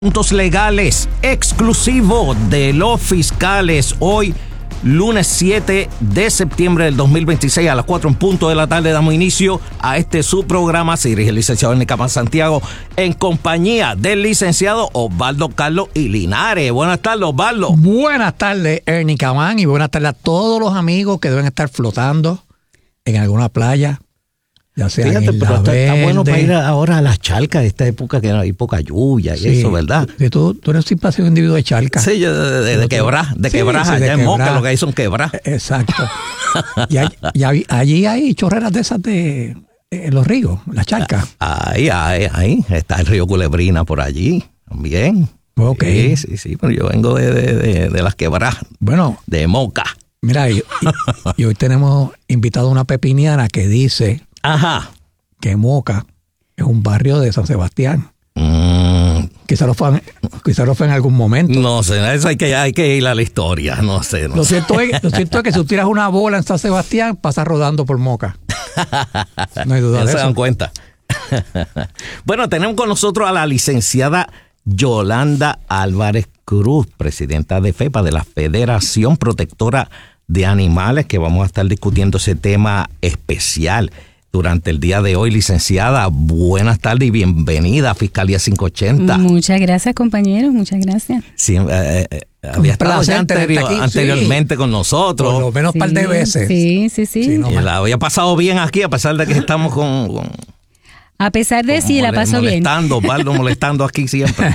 Puntos legales exclusivos de los fiscales. Hoy, lunes 7 de septiembre del 2026 a las 4 en punto de la tarde damos inicio a su programa. Se dirige el licenciado Ernie Camán Santiago en compañía del licenciado Osvaldo Carlos y Linares. Buenas tardes, Osvaldo. Buenas tardes, Ernie Camán, y buenas tardes a todos los amigos que deben estar flotando en alguna playa. Ya sea fíjate, pero está bueno para ir ahora a las charcas de esta época que hay poca lluvia y sí, eso, ¿verdad? Tú eres un individuo de charca. Sí, yo de quebraja, allá en Moca lo que hay son quebrajas. Exacto. y allí hay chorreras de esas en los ríos, las charcas. Ahí está el río Culebrina por allí también. Ok. Sí, pero yo vengo de las quebrajas. Bueno. De Moca. Mira, y hoy tenemos invitado a una pepiniana que dice... Ajá. Que Moca es un barrio de San Sebastián. Quizá lo fue en algún momento. No sé, eso hay que ir a la historia, no sé. Lo cierto es que si tú tiras una bola en San Sebastián, pasa rodando por Moca. No hay duda de eso. Se dan cuenta. Bueno, tenemos con nosotros a la licenciada Yolanda Álvarez Cruz, presidenta de FEPA, de la Federación Protectora de Animales, que vamos a estar discutiendo ese tema especial durante el día de hoy. Licenciada, buenas tardes y bienvenida a Fiscalía 580. Muchas gracias, compañeros, muchas gracias. Sí, había estado ya anteriormente con nosotros. Por lo menos un par de veces. Sí. No, la había pasado bien aquí, a pesar de que estamos con a pesar de sí, la pasó bien. Osvaldo molestando aquí siempre.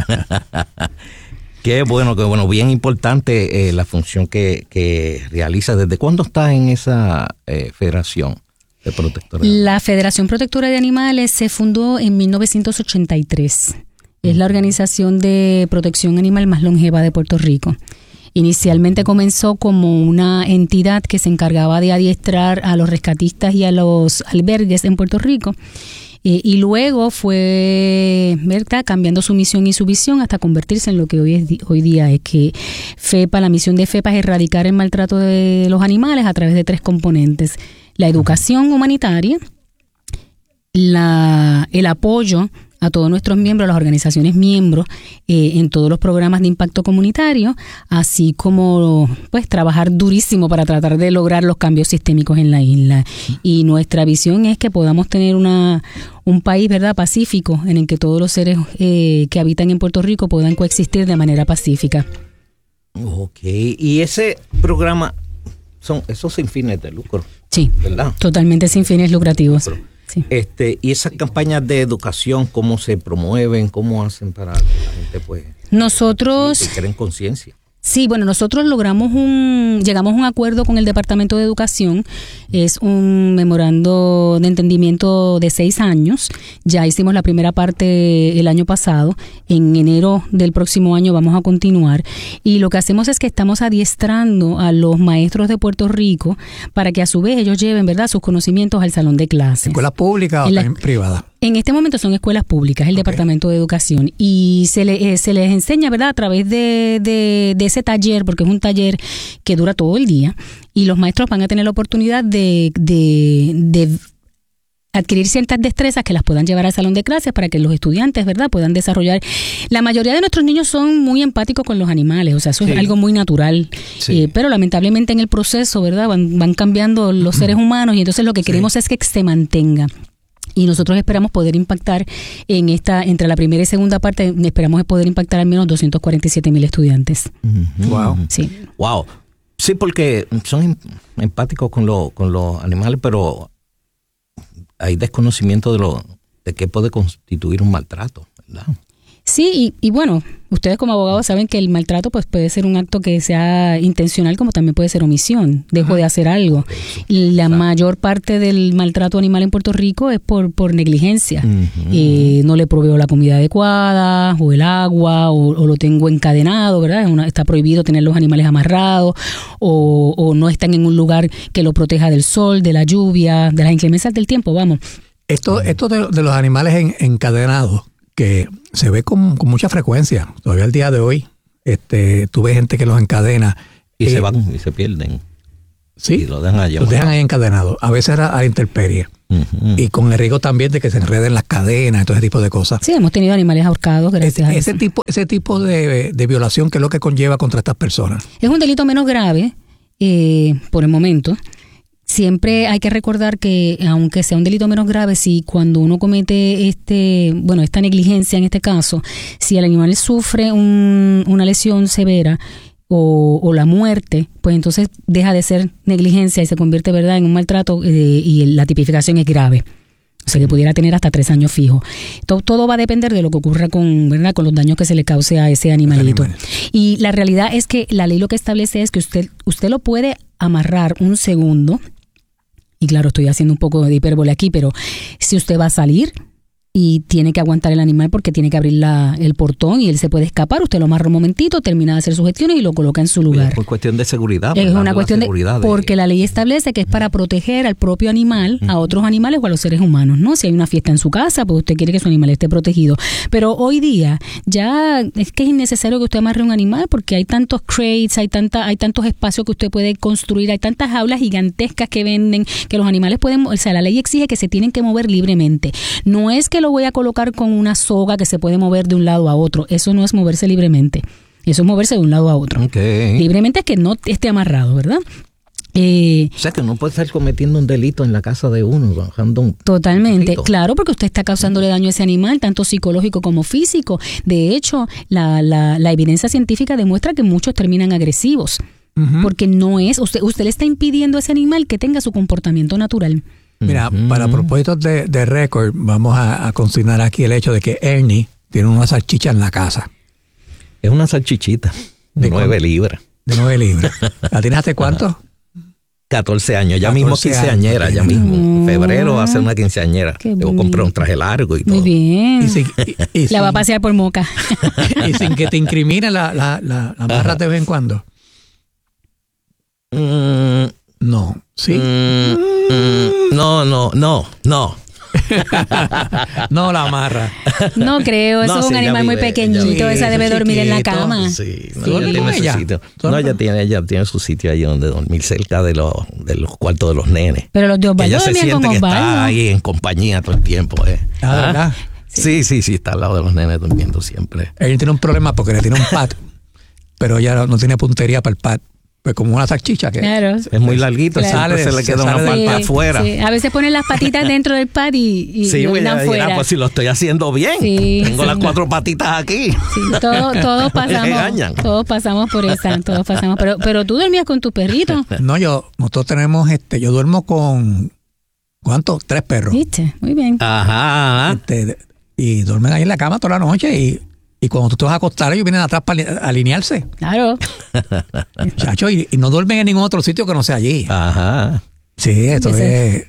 Qué bueno, bien importante la función que realiza. ¿Desde cuándo está en esa federación de protectores? La Federación Protectora de Animales se fundó en 1983. Es la organización de protección animal más longeva de Puerto Rico. Inicialmente comenzó como una entidad que se encargaba de adiestrar a los rescatistas y a los albergues en Puerto Rico. Y luego fue, ¿verdad?, cambiando su misión y su visión hasta convertirse en lo que hoy día es, que FEPA, la misión de FEPA es erradicar el maltrato de los animales a través de 3 componentes: la educación humanitaria, el apoyo a todos nuestros miembros, las organizaciones miembros, en todos los programas de impacto comunitario, así como pues trabajar durísimo para tratar de lograr los cambios sistémicos en la isla. Y nuestra visión es que podamos tener un país, ¿verdad?, pacífico, en el que todos los seres que habitan en Puerto Rico puedan coexistir de manera pacífica. Ok, y ese programa esos sin fines de lucro. Sí, ¿verdad? Totalmente sin fines lucrativos. Sí. Y esas campañas de educación, ¿cómo se promueven? ¿Cómo hacen para que la gente pues que creen conciencia? Sí, bueno, nosotros llegamos a un acuerdo con el Departamento de Educación. Es un memorando de entendimiento de 6 años. Ya hicimos la primera parte el año pasado. En enero del próximo año vamos a continuar. Y lo que hacemos es que estamos adiestrando a los maestros de Puerto Rico para que a su vez ellos lleven, ¿verdad?, sus conocimientos al salón de clases. ¿Escuela pública o privada? En este momento son escuelas públicas, el Departamento de Educación, y se les enseña, ¿verdad?, a través de ese taller, porque es un taller que dura todo el día, y los maestros van a tener la oportunidad de adquirir ciertas destrezas que las puedan llevar al salón de clases para que los estudiantes, ¿verdad?, puedan desarrollar. La mayoría de nuestros niños son muy empáticos con los animales, o sea, eso es algo muy natural, pero lamentablemente en el proceso, ¿verdad?, van cambiando los seres humanos, y entonces lo que queremos es que se mantenga. Y nosotros esperamos poder impactar entre la primera y segunda parte, esperamos poder impactar al menos 247,000 estudiantes. Wow. Sí. Wow. Sí, porque son empáticos con los animales, pero hay desconocimiento de qué puede constituir un maltrato, ¿verdad? Sí, y bueno, ustedes como abogados saben que el maltrato pues puede ser un acto que sea intencional, como también puede ser omisión. Dejo de hacer algo. La mayor parte del maltrato animal en Puerto Rico es por negligencia. No le proveo la comida adecuada, o el agua, o lo tengo encadenado, ¿verdad? Está prohibido tener los animales amarrados, o no están en un lugar que lo proteja del sol, de la lluvia, de las inclemencias del tiempo, vamos. Esto de los animales encadenados, que se ve con mucha frecuencia. Todavía al día de hoy, tú ves gente que los encadena. Y se van y se pierden. Sí, y lo dejan allá. los dejan ahí encadenados. A veces a la intemperie. Y con el riesgo también de que se enreden las cadenas y todo ese tipo de cosas. Sí, hemos tenido animales ahorcados gracias a eso. Ese tipo de violación, ¿qué es lo que conlleva contra estas personas? Es un delito menos grave por el momento. Siempre hay que recordar que aunque sea un delito menos grave, si cuando uno comete esta negligencia en este caso, si el animal sufre una lesión severa o la muerte, pues entonces deja de ser negligencia y se convierte, ¿verdad?, en un maltrato y la tipificación es grave. O sea, que pudiera tener hasta 3 años fijos. Todo va a depender de lo que ocurra con los daños que se le cause a ese animalito. Y la realidad es que la ley lo que establece es que usted lo puede amarrar un segundo. Y claro, estoy haciendo un poco de hipérbole aquí, pero si usted va a salir y tiene que aguantar el animal porque tiene que abrir el portón y él se puede escapar, usted lo amarra un momentito, termina de hacer sus gestiones y lo coloca en su lugar. Por cuestión de seguridad. Es una cuestión porque la ley establece que es para proteger al propio animal, a otros animales o a los seres humanos, ¿no? Si hay una fiesta en su casa, pues usted quiere que su animal esté protegido. Pero hoy día ya es que es innecesario que usted amarre un animal porque hay tantos crates, hay tantos espacios que usted puede construir, hay tantas jaulas gigantescas que venden que los animales pueden, o sea, la ley exige que se tienen que mover libremente. No es que lo voy a colocar con una soga que se puede mover de un lado a otro. Eso no es moverse libremente. Eso es moverse de un lado a otro. Okay. Libremente es que no esté amarrado, ¿verdad? O sea, que no puede estar cometiendo un delito en la casa de uno, bajando un... Totalmente, claro, porque usted está causándole daño a ese animal, tanto psicológico como físico. De hecho, la evidencia científica demuestra que muchos terminan agresivos. Porque no es... Usted le está impidiendo a ese animal que tenga su comportamiento natural. Mira, para propósitos de récord, vamos a consignar aquí el hecho de que Ernie tiene una salchicha en la casa. Es una salchichita de 9 libras. De 9 libras. ¿La tienes hace cuánto? 14 años, ya mismo quinceañera, ya mismo. En febrero va a ser una quinceañera. Debo comprar un traje largo y todo. Muy bien. Y la va a pasear por Moca. Y sin que te incrimine la amarras de vez en cuando. No, ¿sí? No. No la amarra. No creo, eso es un animal muy pequeñito, esa debe dormir en la cama. Sí, ella tiene su sitio ahí donde dormir, cerca de los cuartos de los nenes. Pero los de Osvaldo ella se dormían siente con que Osvaldo. está ahí en compañía todo el tiempo. ¿Verdad? Sí, está al lado de los nenes durmiendo siempre. Ella tiene un problema porque le tiene un pad, pero ella no tiene puntería para el pad. Pues como una salchicha que es muy larguito, claro. Siempre se le queda una pata afuera. Sí. A veces ponen las patitas dentro del pad y andan fuera. Pues si lo estoy haciendo bien. Sí, tengo las 4 patitas aquí. Sí, todos pasamos por esa, pero tú dormías con tu perrito. No, nosotros tenemos yo duermo con ¿cuántos? 3 perros. ¿Viste? Muy bien. Ajá. Y duermen ahí en la cama toda la noche y cuando tú te vas a acostar, ellos vienen atrás para alinearse. Claro. Chacho, y no duermen en ningún otro sitio que no sea allí. Ajá. Sí, esto es...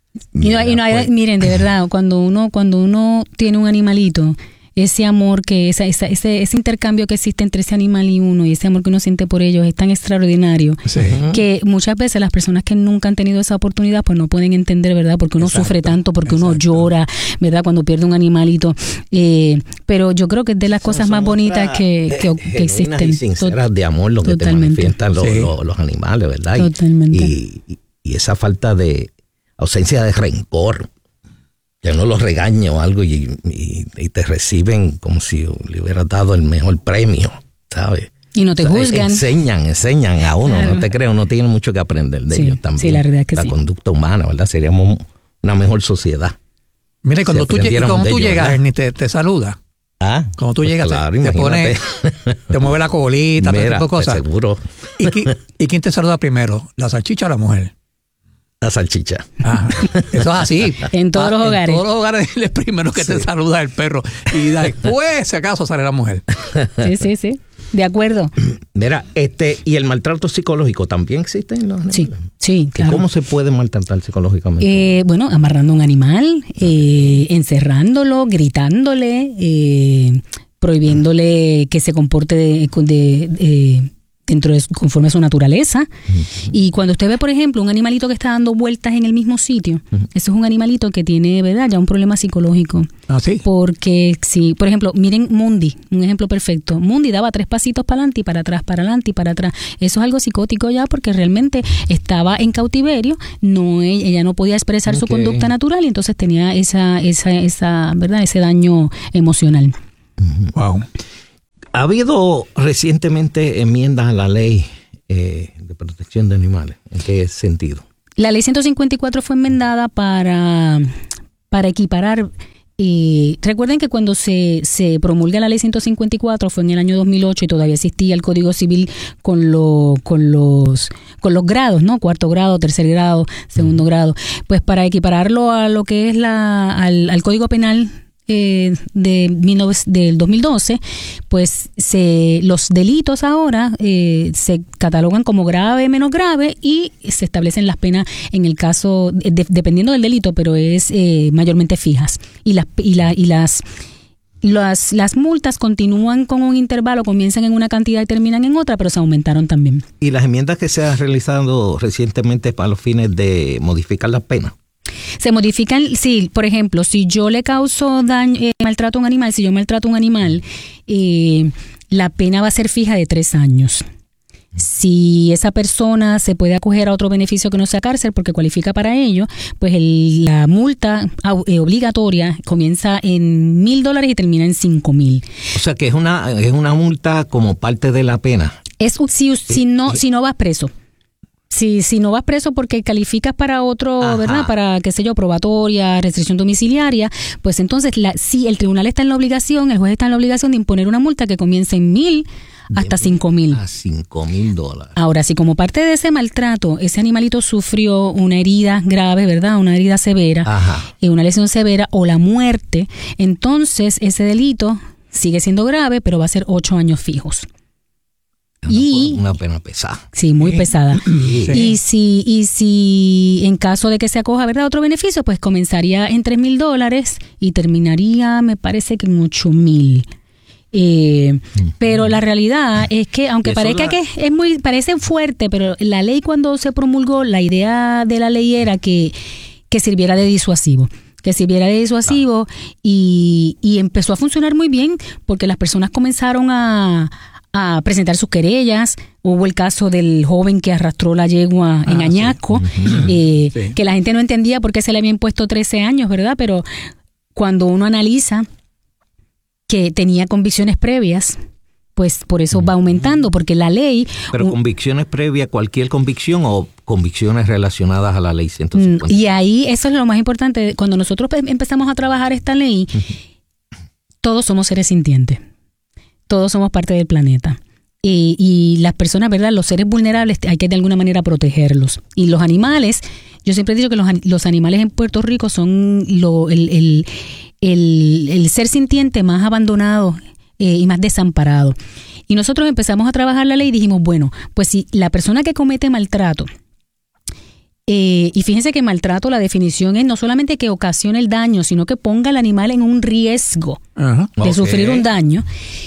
Miren, de verdad, cuando uno tiene un animalito, ese amor ese intercambio que existe entre ese animal y uno, y ese amor que uno siente por ellos es tan extraordinario, que muchas veces las personas que nunca han tenido esa oportunidad pues no pueden entender, ¿verdad? Porque uno sufre tanto, porque uno llora, ¿verdad? Cuando pierde un animalito. Pero yo creo que es de las cosas más bonitas que existen. Y sinceras de amor lo que te manifiestan los animales, ¿verdad? Totalmente. Y esa falta de ausencia de rencor, que uno los regaña o algo y te reciben como si le hubieras dado el mejor premio, ¿sabes? Y no te juzgan. Enseñan a uno, claro. No te creo, uno tiene mucho que aprender de ellos también. Sí, la verdad es que la conducta humana, ¿verdad? Seríamos una mejor sociedad. Mira, cuando tú llegas, Ernie, te saluda. ¿Ah? Cuando tú llegas, claro, te pone, te mueve la colita, todo tipo de cosas. Seguro. ¿Y quién te saluda primero? ¿La salchicha o la mujer? La salchicha. Eso es así. En todos los hogares. En todos los hogares es el primero que te saluda el perro. Y después, si acaso, sale la mujer. Sí. De acuerdo. Mira, y el maltrato psicológico también existe en los animales. Sí, claro. ¿Cómo se puede maltratar psicológicamente? Bueno, amarrando a un animal, encerrándolo, gritándole, prohibiéndole que se comporte conforme a su naturaleza. Y cuando usted ve, por ejemplo, un animalito que está dando vueltas en el mismo sitio, eso es un animalito que tiene, ¿verdad?, ya un problema psicológico. ¿Ah, sí? Porque si, por ejemplo, miren Mundi, un ejemplo perfecto. Mundi daba 3 pasitos para adelante y para atrás, para adelante y para atrás. Eso es algo psicótico ya, porque realmente estaba en cautiverio, ella no podía expresar su conducta natural y entonces tenía esa ¿verdad?, ese daño emocional. Wow. ¿Ha habido recientemente enmiendas a la ley de protección de animales? ¿En qué sentido? La ley 154 fue enmendada para equiparar. Recuerden que cuando se promulga la ley 154 fue en el año 2008 y todavía existía el Código Civil con los grados, ¿no? 4º grado, 3er grado, 2º grado. Pues para equipararlo a lo que es al Código Penal del 2012, pues los delitos ahora se catalogan como grave, menos grave, y se establecen las penas en el caso, dependiendo del delito, pero es mayormente fijas. Y las multas continúan con un intervalo, comienzan en una cantidad y terminan en otra, pero se aumentaron también. ¿Y las enmiendas que se han realizado recientemente para los fines de modificar las penas? Se modifican, sí, por ejemplo, si yo le causo daño, maltrato a un animal, si yo maltrato a un animal, la pena va a ser fija de 3 años. Si esa persona se puede acoger a otro beneficio que no sea cárcel porque cualifica para ello, pues la multa obligatoria comienza en $1,000 y termina en $5,000. O sea que es una multa como parte de la pena. Es si no vas preso. Si no vas preso porque calificas para otro, Ajá, ¿verdad? Para, qué sé yo, probatoria, restricción domiciliaria, pues entonces sí, el tribunal está en la obligación, el juez está en la obligación de imponer una multa que comience en $1,000 hasta $5,000. A $5,000. Ahora, si como parte de ese maltrato, ese animalito sufrió una herida grave, ¿verdad? Una herida severa, una lesión severa o la muerte, entonces ese delito sigue siendo grave, pero va a ser 8 años fijos. Una pena pesada. Sí, muy pesada. Sí. Y si en caso de que se acoja, ¿verdad?, otro beneficio, pues comenzaría en $3,000 y terminaría, me parece que en $8,000. Pero la realidad es que, aunque parezca que parece fuerte, pero la ley, cuando se promulgó, la idea de la ley era que sirviera de disuasivo. Y empezó a funcionar muy bien porque las personas comenzaron a presentar sus querellas. Hubo el caso del joven que arrastró la yegua en Añasco, que la gente no entendía por qué se le habían puesto 13 años, ¿verdad? Pero cuando uno analiza que tenía convicciones previas, pues por eso va aumentando, porque la ley... Pero convicciones previas, cualquier convicción o convicciones relacionadas a la ley 150. Y ahí eso es lo más importante. Cuando nosotros empezamos a trabajar esta ley, todos somos seres sintientes. Todos somos parte del planeta. Y las personas, ¿verdad?, los seres vulnerables, hay que de alguna manera protegerlos. Y los animales, yo siempre he dicho que los animales en Puerto Rico son el ser sintiente más abandonado y más desamparado. Y nosotros empezamos a trabajar la ley y dijimos, bueno, pues si la persona que comete maltrato, y fíjense que maltrato, la definición es no solamente que ocasione el daño, sino que ponga al animal en un riesgo de sufrir un daño.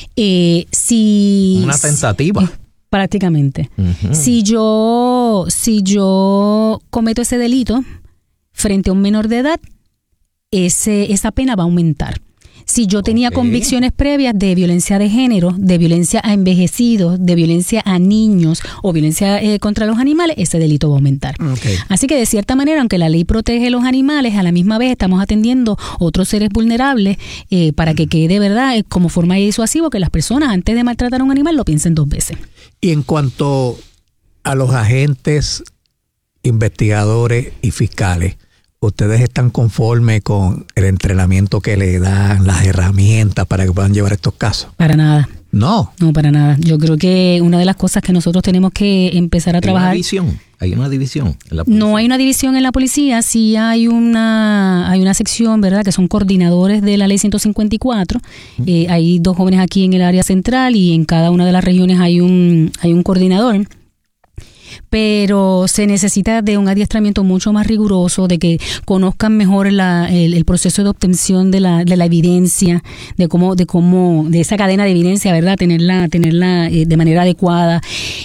Una tentativa. Prácticamente. Si yo cometo ese delito frente a un menor de edad, esa pena va a aumentar. Si yo tenía convicciones previas de violencia de género, de violencia a envejecidos, de violencia a niños o violencia contra los animales, ese delito va a aumentar. Así que de cierta manera, aunque la ley protege los animales, a la misma vez estamos atendiendo otros seres vulnerables para que quede, ¿verdad?, como forma de disuasivo, que las personas antes de maltratar a un animal lo piensen 2 veces. Y en cuanto a los agentes, investigadores y fiscales, ¿ustedes están conformes con el entrenamiento que le dan, las herramientas para que puedan llevar estos casos? Para nada. No, para nada. Yo creo que una de las cosas que nosotros tenemos que empezar a trabajar... ¿Hay una división en la policía? No hay una división en la policía, sí hay una sección, ¿verdad?, que son coordinadores de la ley 154. Hay 2 jóvenes aquí en el área central y en cada una de las regiones hay un coordinador. pero se necesita de un adiestramiento mucho más riguroso, de que conozcan mejor el proceso de obtención de la evidencia, de esa cadena de evidencia, ¿verdad? Tenerla de manera adecuada.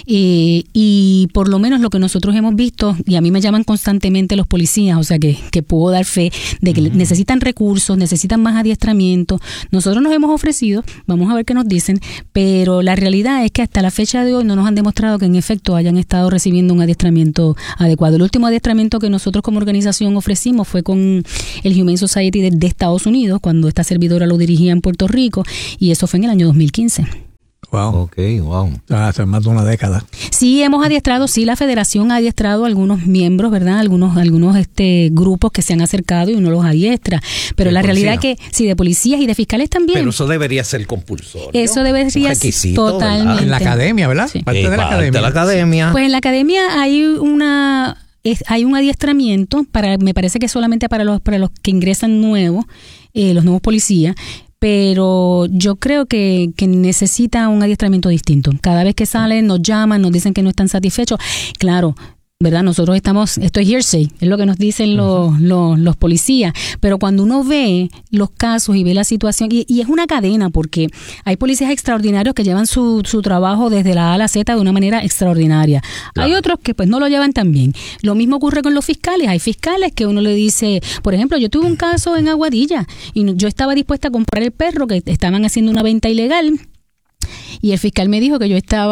Y por lo menos lo que nosotros hemos visto, y a mí me llaman constantemente los policías, o sea que puedo dar fe de que necesitan recursos, necesitan más adiestramiento. Nosotros nos hemos ofrecido, vamos a ver qué nos dicen, pero la realidad es que hasta la fecha de hoy no nos han demostrado que en efecto hayan estado recibiendo un adiestramiento adecuado. El último adiestramiento que nosotros como organización ofrecimos fue con el Humane Society de Estados Unidos, cuando esta servidora lo dirigía en Puerto Rico, y eso fue en el año 2015. Wow. Ok, wow. Hace más de una década. Sí, hemos adiestrado, sí, la federación ha adiestrado a algunos miembros, ¿verdad? Algunos grupos que se han acercado y uno los adiestra. Pero ¿De la policía? realidad es que sí, de policías y de fiscales también. Pero eso debería ser compulsorio. Eso debería ser totalmente. ¿verdad? En la academia, ¿verdad? Sí. Parte de la Parte academia. de la academia. Pues en la academia hay un adiestramiento me parece que solamente para los que ingresan nuevos, los nuevos policías. Pero yo creo que necesita un adiestramiento distinto. Cada vez que salen, nos llaman, nos dicen que no están satisfechos. Claro, ¿verdad? Nosotros esto es hearsay, es lo que nos dicen los policías. Pero cuando uno ve los casos y ve la situación, y es una cadena, porque hay policías extraordinarios que llevan su trabajo desde la A a la Z de una manera extraordinaria. Claro. Hay otros que pues no lo llevan tan bien. Lo mismo ocurre con los fiscales. Hay fiscales que uno le dice, por ejemplo, yo tuve un caso en Aguadilla y yo estaba dispuesta a comprar el perro, que estaban haciendo una venta ilegal, y el fiscal me dijo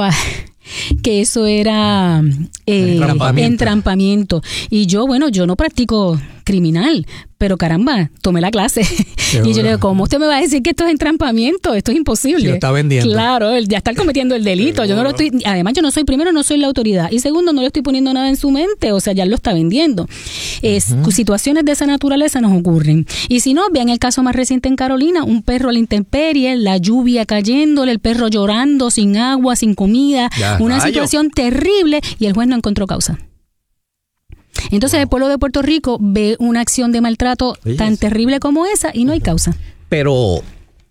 que eso era entrampamiento. Y yo no practico criminal, pero caramba, tomé la clase. Y yo le digo, ¿cómo usted me va a decir que esto es entrampamiento? Esto es imposible. Si lo está vendiendo. Claro, él ya está cometiendo el delito. Yo no lo estoy, además yo no soy la autoridad. Y segundo, no le estoy poniendo nada en su mente, o sea, ya lo está vendiendo. Situaciones de esa naturaleza nos ocurren. Y si no, vean el caso más reciente en Carolina, un perro a la intemperie, la lluvia cayéndole, el perro llorando, sin agua, sin comida, una situación terrible, y el juez no encontró causa. Entonces el pueblo de Puerto Rico ve una acción de maltrato tan terrible como esa y no hay causa. Pero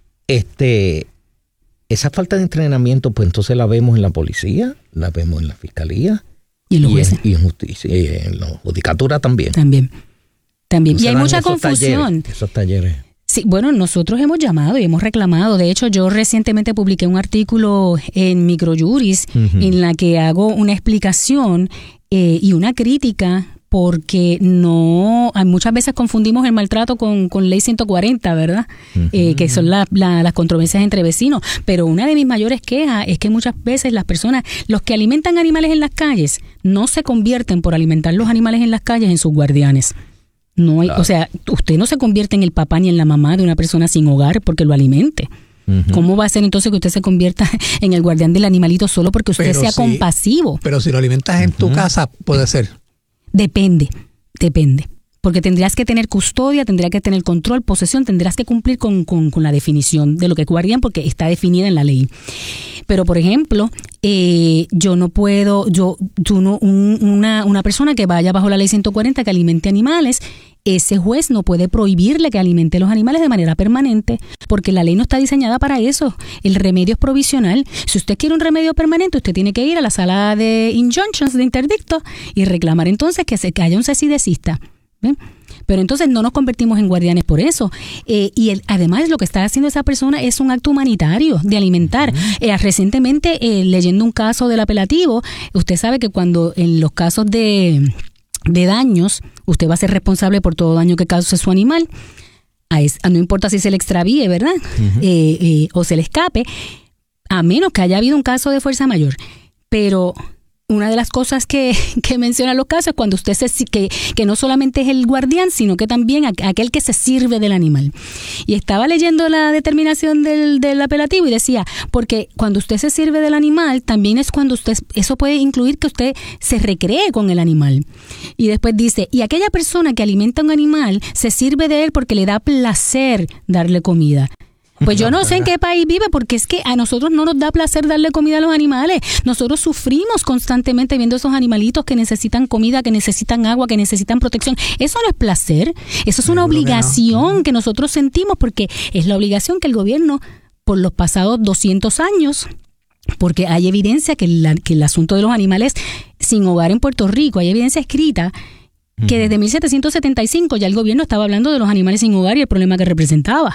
esa falta de entrenamiento, pues entonces la vemos en la policía, la vemos en la fiscalía y en los jueces. Y en justicia, y en la judicatura también. También. Y hay mucha confusión. Esos talleres. Sí, bueno, nosotros hemos llamado y hemos reclamado. De hecho, yo recientemente publiqué un artículo en Microjuris en la que hago una explicación y una crítica, porque muchas veces confundimos el maltrato con ley 140, ¿verdad? Que son las controversias entre vecinos. Pero una de mis mayores quejas es que muchas veces las personas, los que alimentan animales en las calles, no se convierten por alimentar los animales en las calles en sus guardianes. No hay, claro. O sea, usted no se convierte en el papá ni en la mamá de una persona sin hogar porque lo alimente. ¿Cómo va a ser entonces que usted se convierta en el guardián del animalito solo porque usted sea compasivo? Pero si lo alimentas en tu casa, puede ser. Depende. Porque tendrías que tener custodia, tendrías que tener control, posesión, tendrás que cumplir con la definición de lo que es guardián porque está definida en la ley. Pero, por ejemplo, yo no puedo, una persona que vaya bajo la ley 140 que alimente animales, ese juez no puede prohibirle que alimente los animales de manera permanente, porque la ley no está diseñada para eso. El remedio es provisional. Si usted quiere un remedio permanente, usted tiene que ir a la sala de injunctions, de interdicto, y reclamar entonces que haya un cese y desista. ¿Ven? Pero entonces no nos convertimos en guardianes por eso. Además, lo que está haciendo esa persona es un acto humanitario de alimentar. Recientemente, leyendo un caso del apelativo, usted sabe que cuando en los casos de daños, usted va a ser responsable por todo daño que cause su animal. No importa si se le extravíe, ¿verdad? O se le escape, a menos que haya habido un caso de fuerza mayor. Pero una de las cosas que mencionan los casos es cuando usted que no solamente es el guardián, sino que también aquel que se sirve del animal. Y estaba leyendo la determinación del apelativo y decía, porque cuando usted se sirve del animal, también es cuando eso puede incluir que usted se recree con el animal. Y después dice, y aquella persona que alimenta a un animal se sirve de él porque le da placer darle comida. Pues yo no sé en qué país vive, porque es que a nosotros no nos da placer darle comida a los animales. Nosotros sufrimos constantemente viendo esos animalitos que necesitan comida, que necesitan agua, que necesitan protección. Eso no es placer, eso es una obligación que nosotros sentimos, porque es la obligación que el gobierno, por los pasados 200 años, porque hay evidencia que el asunto de los animales sin hogar en Puerto Rico. Hay evidencia escrita que desde 1775 ya el gobierno estaba hablando de los animales sin hogar y el problema que representaba.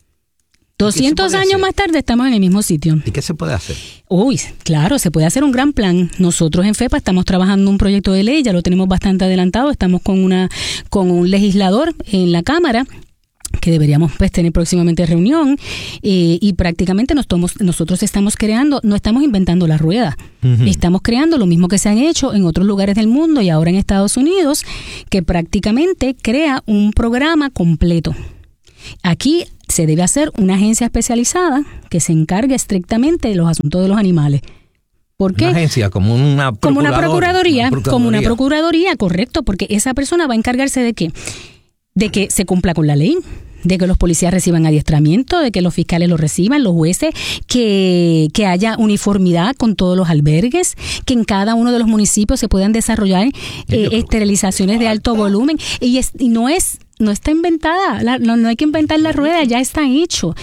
200 años más tarde estamos en el mismo sitio. ¿Y qué se puede hacer? Uy, claro, se puede hacer un gran plan. Nosotros en FEPA estamos trabajando un proyecto de ley, ya lo tenemos bastante adelantado, estamos con un legislador en la Cámara que deberíamos tener próximamente reunión y prácticamente nosotros estamos creando, no estamos inventando la rueda, estamos creando lo mismo que se han hecho en otros lugares del mundo y ahora en Estados Unidos, que prácticamente crea un programa completo. Aquí se debe hacer una agencia especializada que se encargue estrictamente de los asuntos de los animales. ¿Por qué? Una agencia, como una procuraduría. Como una procuraduría, correcto, porque esa persona va a encargarse de qué? De que se cumpla con la ley, de que los policías reciban adiestramiento, de que los fiscales lo reciban, los jueces, que haya uniformidad con todos los albergues, que en cada uno de los municipios se puedan desarrollar esterilizaciones de alto volumen. Y no está inventada, no hay que inventar la rueda, ya está hecho.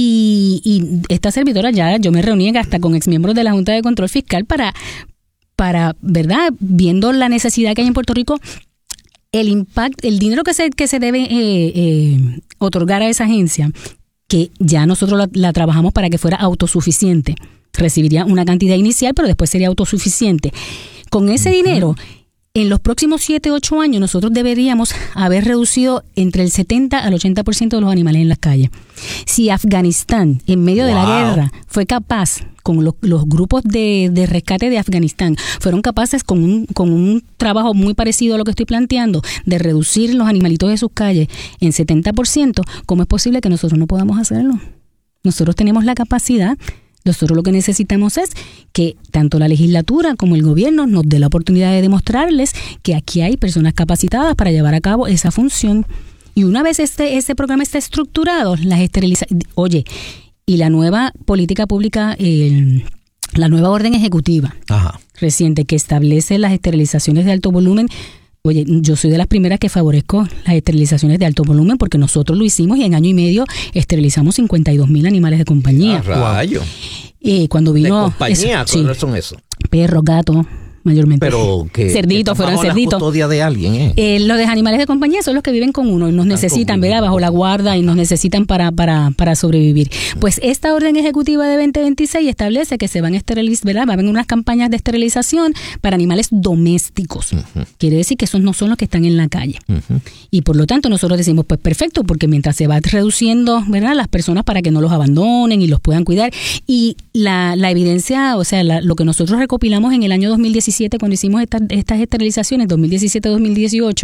Y esta servidora yo me reuní hasta con exmiembros de la Junta de Control Fiscal para ¿verdad? Viendo la necesidad que hay en Puerto Rico, el impacto, el dinero que se debe otorgar a esa agencia, que ya nosotros la trabajamos para que fuera autosuficiente. Recibiría una cantidad inicial, pero después sería autosuficiente. Con ese dinero, en los próximos 7-8 años, nosotros deberíamos haber reducido entre el 70 al 80% de los animales en las calles. Si Afganistán, en medio de la guerra, fue capaz, con los grupos de rescate de Afganistán, fueron capaces con un trabajo muy parecido a lo que estoy planteando, de reducir los animalitos de sus calles en 70%, ¿cómo es posible que nosotros no podamos hacerlo? Nosotros tenemos la capacidad. Nosotros lo que necesitamos es que tanto la legislatura como el gobierno nos dé la oportunidad de demostrarles que aquí hay personas capacitadas para llevar a cabo esa función. Y una vez ese programa esté estructurado, las esterilizaciones... Oye, y la nueva política pública, la nueva orden ejecutiva reciente que establece las esterilizaciones de alto volumen. Oye, yo soy de las primeras que favorezco las esterilizaciones de alto volumen porque nosotros lo hicimos y en año y medio esterilizamos 52,000 animales de compañía. ¡Rayo! Cuando vino... ¿De compañía? ¿Cuáles son esos? Perros, gatos, mayormente. Pero que cerditos, fueron cerditos. La custodia de alguien, los de animales de compañía son los que viven con uno y nos necesitan, ¿verdad? Bajo la guarda y nos necesitan para sobrevivir. Pues esta orden ejecutiva de 2026 establece que se van a esterilizar, ¿verdad? Va a haber unas campañas de esterilización para animales domésticos. Quiere decir que esos no son los que están en la calle. Y por lo tanto nosotros decimos, pues perfecto, porque mientras se va reduciendo, ¿verdad? Las personas para que no los abandonen y los puedan cuidar. Y la evidencia, o sea, lo que nosotros recopilamos en el año 2017, cuando hicimos estas esterilizaciones, 2017-2018,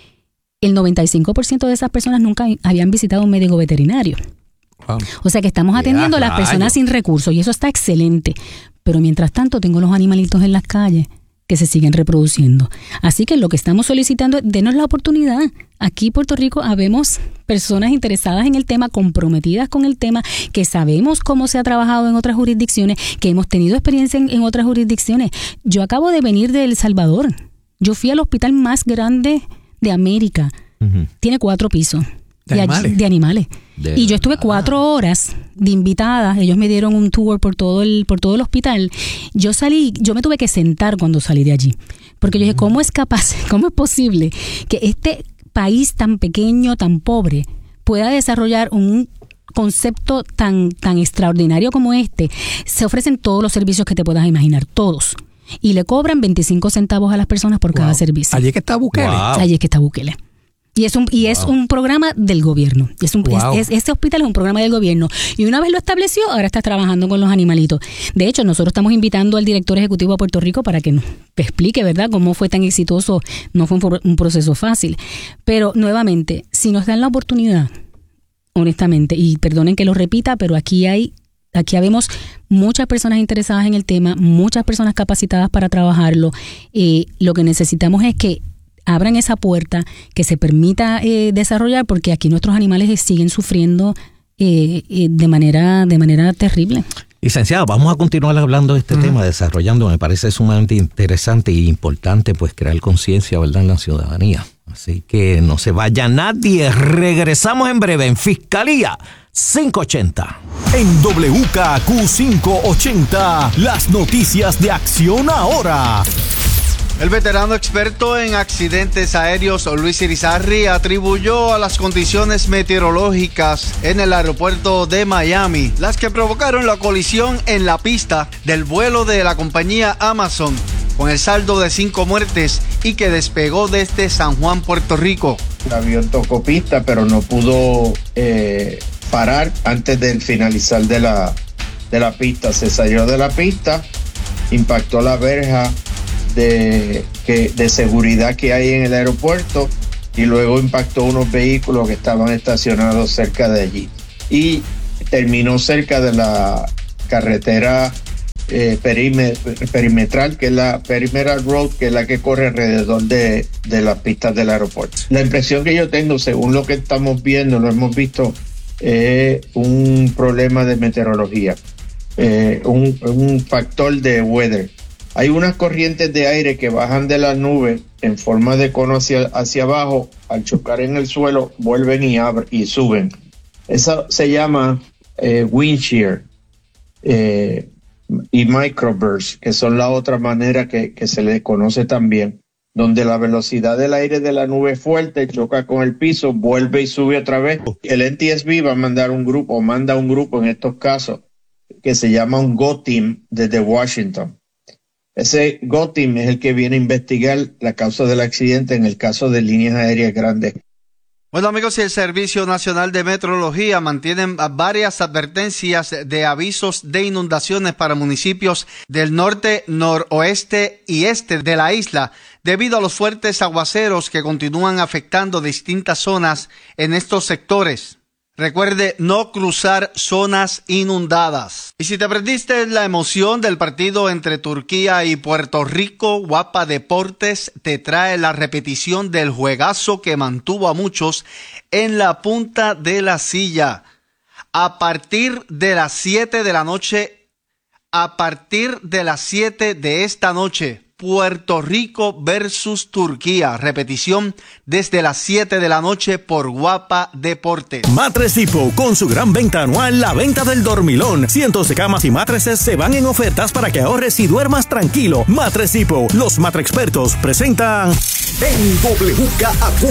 el 95% de esas personas nunca habían visitado un médico veterinario. Wow. O sea que estamos atendiendo a las personas sin recursos y eso está excelente. Pero mientras tanto tengo los animalitos en las calles que se siguen reproduciendo. Así que lo que estamos solicitando es denos la oportunidad. Aquí en Puerto Rico habemos personas interesadas en el tema, comprometidas con el tema, que sabemos cómo se ha trabajado en otras jurisdicciones, que hemos tenido experiencia en otras jurisdicciones. Yo acabo de venir de El Salvador. Yo fui al hospital más grande de América. Tiene 4 pisos. ¿De animales? Y yo estuve 4 horas de invitada. Ellos me dieron un tour por todo el hospital. Yo me tuve que sentar cuando salí de allí. Porque yo dije, ¿cómo es posible que este país tan pequeño, tan pobre, pueda desarrollar un concepto tan extraordinario como este? Se ofrecen todos los servicios que te puedas imaginar, todos. Y le cobran 25 centavos a las personas por cada servicio. Allí es que está Bukele. Allí es que está Bukele. Y es un programa del gobierno. Este hospital es un programa del gobierno. Y una vez lo estableció, ahora está trabajando con los animalitos. De hecho, nosotros estamos invitando al director ejecutivo de Puerto Rico para que nos explique, ¿verdad?, cómo fue tan exitoso. No fue un proceso fácil. Pero, nuevamente, si nos dan la oportunidad, honestamente, y perdonen que lo repita, pero aquí habemos muchas personas interesadas en el tema, muchas personas capacitadas para trabajarlo. Lo que necesitamos es que abran esa puerta, que se permita desarrollar, porque aquí nuestros animales siguen sufriendo de manera terrible. Licenciada, vamos a continuar hablando de este tema, desarrollando. Me parece sumamente interesante e importante pues crear conciencia, ¿verdad?, en la ciudadanía. Así que no se vaya nadie. Regresamos en breve en Fiscalía 580. En WKQ 580, las noticias de Acción Ahora. El veterano experto en accidentes aéreos Luis Irizarry atribuyó a las condiciones meteorológicas en el aeropuerto de Miami las que provocaron la colisión en la pista del vuelo de la compañía Amazon, con el saldo de 5 muertes y que despegó desde San Juan, Puerto Rico. El avión tocó pista, pero no pudo parar antes del finalizar de la pista. Se salió de la pista, impactó la verja de seguridad que hay en el aeropuerto y luego impactó unos vehículos que estaban estacionados cerca de allí y terminó cerca de la carretera perimetral, que es la Perimeter Road, que es la que corre alrededor de las pistas del aeropuerto. La impresión que yo tengo, según lo que estamos viendo, lo hemos visto, es un problema de meteorología, un factor de weather. Hay unas corrientes de aire que bajan de las nubes en forma de cono hacia abajo, al chocar en el suelo, vuelven y suben. Eso se llama wind shear y microburst, que son la otra manera que se le conoce también, donde la velocidad del aire de la nube es fuerte, choca con el piso, vuelve y sube otra vez. El NTSB va a mandar manda un grupo en estos casos, que se llama un GO-Team desde Washington. Ese GO-Team es el que viene a investigar la causa del accidente en el caso de líneas aéreas grandes. Bueno, amigos, el Servicio Nacional de Meteorología mantiene varias advertencias de avisos de inundaciones para municipios del norte, noroeste y este de la isla, debido a los fuertes aguaceros que continúan afectando distintas zonas en estos sectores. Recuerde no cruzar zonas inundadas. Y si te perdiste la emoción del partido entre Turquía y Puerto Rico, Guapa Deportes te trae la repetición del juegazo que mantuvo a muchos en la punta de la silla. A partir de las 7 de la noche, de esta noche, Puerto Rico versus Turquía. Repetición desde las 7 de la noche por Guapa Deportes. Matres Depot, con su gran venta anual, la venta del dormilón. Cientos de camas y matrices se van en ofertas para que ahorres y duermas tranquilo. Matres Depot, los Expertos presentan en WKAQ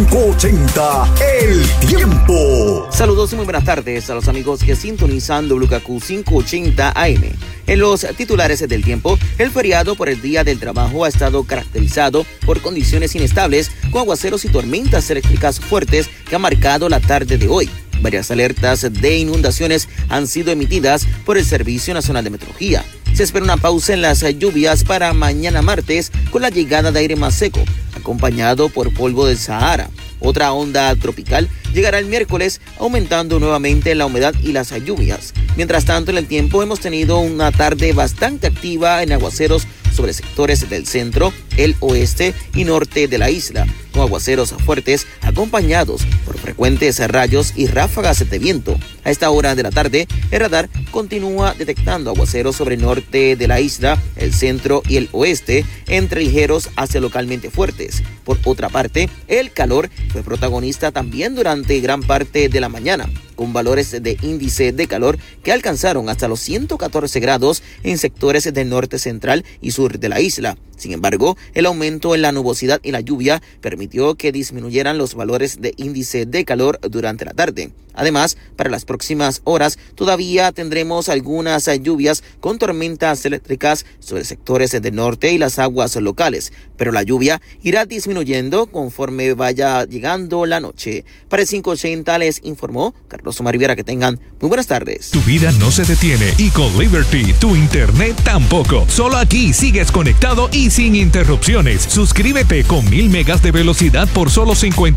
580, El Tiempo. Saludos y muy buenas tardes a los amigos que sintonizan WKAQ 580 AM. En los titulares del tiempo, el feriado por el Día del Trabajo ha estado caracterizado por condiciones inestables con aguaceros y tormentas eléctricas fuertes que han marcado la tarde de hoy. Varias alertas de inundaciones han sido emitidas por el Servicio Nacional de Meteorología. Se espera una pausa en las lluvias para mañana martes con la llegada de aire más seco, acompañado por polvo del Sahara. Otra onda tropical llegará el miércoles, aumentando nuevamente la humedad y las lluvias. Mientras tanto, en el tiempo hemos tenido una tarde bastante activa en aguaceros sobre sectores del centro, el oeste y norte de la isla, con aguaceros fuertes acompañados por frecuentes rayos y ráfagas de viento. A esta hora de la tarde, el radar continúa detectando aguaceros sobre el norte de la isla, el centro y el oeste, entre ligeros hacia localmente fuertes. Por otra parte, el calor fue protagonista también durante gran parte de la mañana, con valores de índice de calor que alcanzaron hasta los 114 grados en sectores del norte central y sur de la isla. Sin embargo, el aumento en la nubosidad y la lluvia permitió que disminuyeran los valores de índice de calor durante la tarde. Además, para las próximas horas todavía tendremos algunas lluvias con tormentas eléctricas sobre sectores del norte y las aguas locales, pero la lluvia irá disminuyendo conforme vaya llegando la noche. Para el 580 les informó Carlos Omar Rivera. Que tengan muy buenas tardes. Tu vida no se detiene y con Liberty tu internet tampoco. Solo aquí sigues conectado y sin interrupciones. Suscríbete con 1000 megas de velocidad por solo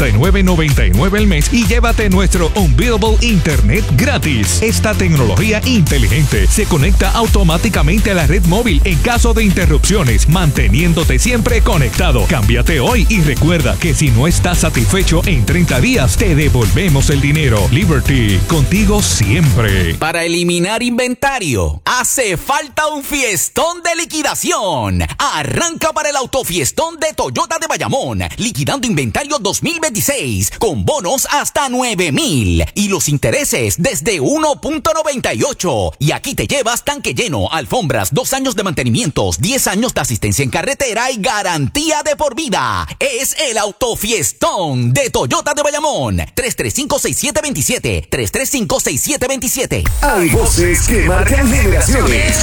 $59.99 al mes y llévate nuestro Unbeatable Internet gratis. Esta tecnología inteligente se conecta automáticamente a la red móvil en caso de interrupciones, manteniéndote siempre conectado. Cámbiate hoy y recuerda que si no estás satisfecho en 30 días, te devolvemos el dinero. Liberty, contigo siempre. Para eliminar inventario, hace falta un fiestón de liquidación. Arranca para el autofiestón de Toyota de Bayamón, liquidando inventario 2026, con bonos hasta $9,000 y los intereses desde 1.98. Y aquí te llevas tanque lleno, alfombras, 2 años de mantenimientos, 10 años de asistencia en carretera y garantía de por vida. Es el autofiestón de Toyota de Bayamón. 335-6727. 335-6727. Hay voces que marcan generaciones.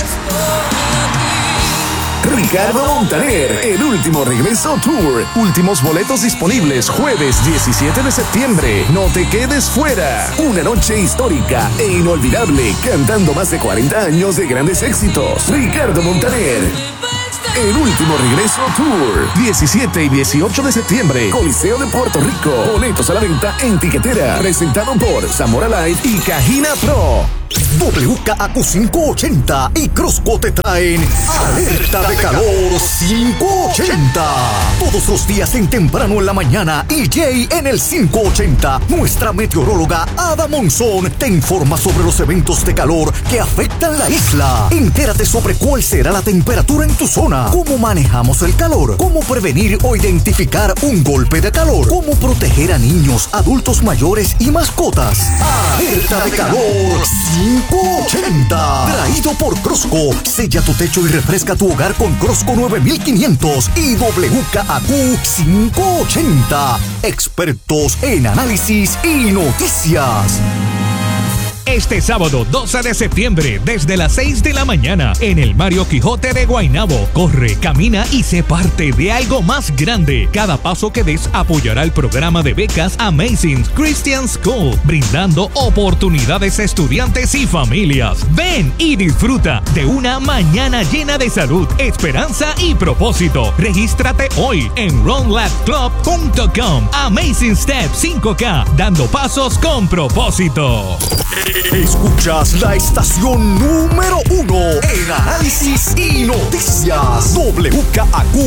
Ricardo Montaner, el último regreso tour. Últimos boletos disponibles jueves 17 de septiembre. No te quedes fuera. Una noche histórica e inolvidable, cantando más de 40 años de grandes éxitos. Ricardo Montaner. El último regreso tour. 17 y 18 de septiembre. Coliseo de Puerto Rico. Boletos a la venta en Tiquetera. Presentado por Zamora Live y Cajina Pro. WKAQ 580 y Crosco te traen Alerta de Calor 580. Todos los días en temprano en la mañana, EJ en el 580. Nuestra meteoróloga Ada Monzón te informa sobre los eventos de calor que afectan la isla. Entérate sobre cuál será la temperatura en tu zona, cómo manejamos el calor, cómo prevenir o identificar un golpe de calor, cómo proteger a niños, adultos mayores y mascotas. Alerta de Calor 580. Traído por Crosco. Sella tu techo y refresca tu hogar con Crosco 9500 y WKAQ 580. Expertos en análisis y noticias. Este sábado 12 de septiembre, desde las 6 de la mañana, en el Mario Quijote de Guaynabo. Corre, camina y sé parte de algo más grande. Cada paso que des apoyará el programa de becas Amazing Christian School, brindando oportunidades a estudiantes y familias. Ven y disfruta de una mañana llena de salud, esperanza y propósito. Regístrate hoy en runlabclub.com. Amazing Step 5K, dando pasos con propósito. Escuchas la estación número 1 en análisis y noticias. WKAQ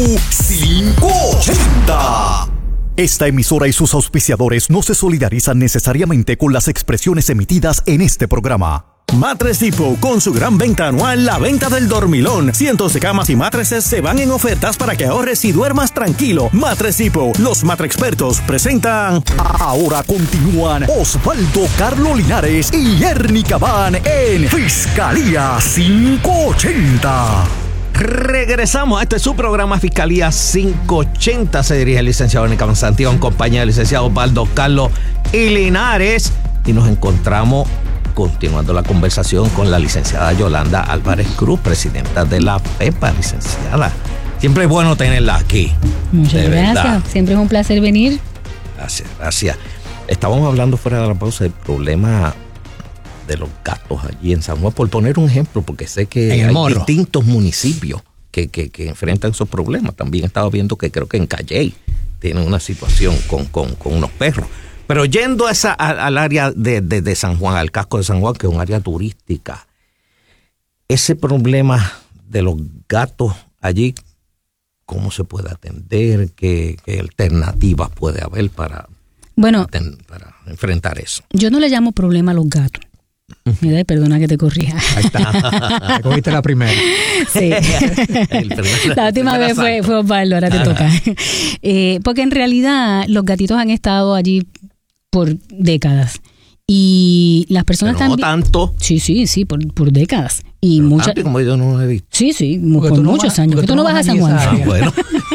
580. Esta emisora y sus auspiciadores no se solidarizan necesariamente con las expresiones emitidas en este programa. Mattress Depot, con su gran venta anual, la venta del dormilón. Cientos de camas y mattresses se van en ofertas para que ahorres y duermas tranquilo. Mattress Depot, los matrexpertos presentan. Ahora continúan Osvaldo Carlo Linares y Ernie Cabán en Fiscalía 580. Regresamos a este su programa Fiscalía 580. Se dirige el licenciado Ernie Cabán Santiago en compañía del licenciado Osvaldo Carlo y Linares. Y nos encontramos continuando la conversación con la licenciada Yolanda Álvarez Cruz, presidenta de la FEPA. Licenciada, siempre es bueno tenerla aquí. Muchas gracias, siempre es un placer venir. Gracias. Estábamos hablando fuera de la pausa del problema de los gatos allí en San Juan, por poner un ejemplo, porque sé que hay distintos municipios que enfrentan esos problemas. También estaba viendo que creo que en Calley tienen una situación con unos perros. Pero yendo al área de San Juan, al casco de San Juan, que es un área turística, ese problema de los gatos allí, ¿cómo se puede atender? ¿Qué alternativas puede haber para enfrentar eso? Yo no le llamo problema a los gatos. Mira, perdona que te corrija. Ahí está. Te cogiste la primera. Sí. La última vez fue Osvaldo, ahora te toca. Porque en realidad los gatitos han estado allí por décadas. Y las personas también. No tanto. Sí, por décadas. Y muchas. Como yo no lo he visto. Sí, por muchos años. Porque tú no vas a San Juan. Bueno.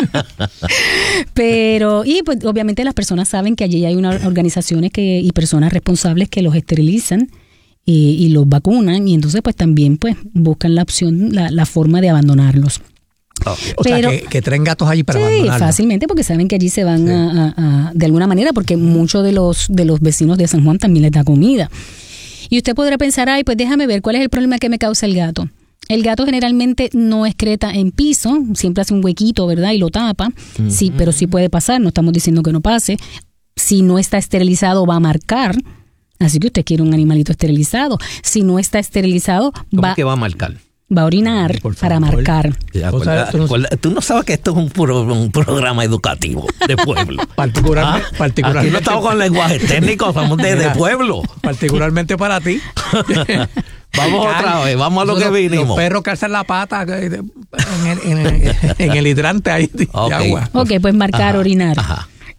Pero, y pues obviamente las personas saben que allí hay unas organizaciones y personas responsables que los esterilizan y los vacunan. Y entonces pues también pues buscan la opción, la forma de abandonarlos. Okay. O sea, que traen gatos allí para abandonarlos. Sí, fácilmente, porque saben que allí se van de alguna manera, porque muchos de los vecinos de San Juan también les da comida. Y usted podrá pensar, pues déjame ver cuál es el problema que me causa el gato. El gato generalmente no excreta en piso, siempre hace un huequito, ¿verdad? Y lo tapa. Uh-huh. Sí, pero sí puede pasar, no estamos diciendo que no pase. Si no está esterilizado, va a marcar. Así que usted quiere un animalito esterilizado. Si no está esterilizado, ¿cómo que va a marcar? Va a orinar para marcar. Tú no sabes que esto es un programa educativo de pueblo. Particularmente. Aquí no estamos con lenguaje técnico, estamos de pueblo. Particularmente para ti. Vamos otra vez, vamos a lo que vinimos. Los perros que alzan la pata en el hidrante ahí de agua. Ok, pues marcar, orinar. Ajá.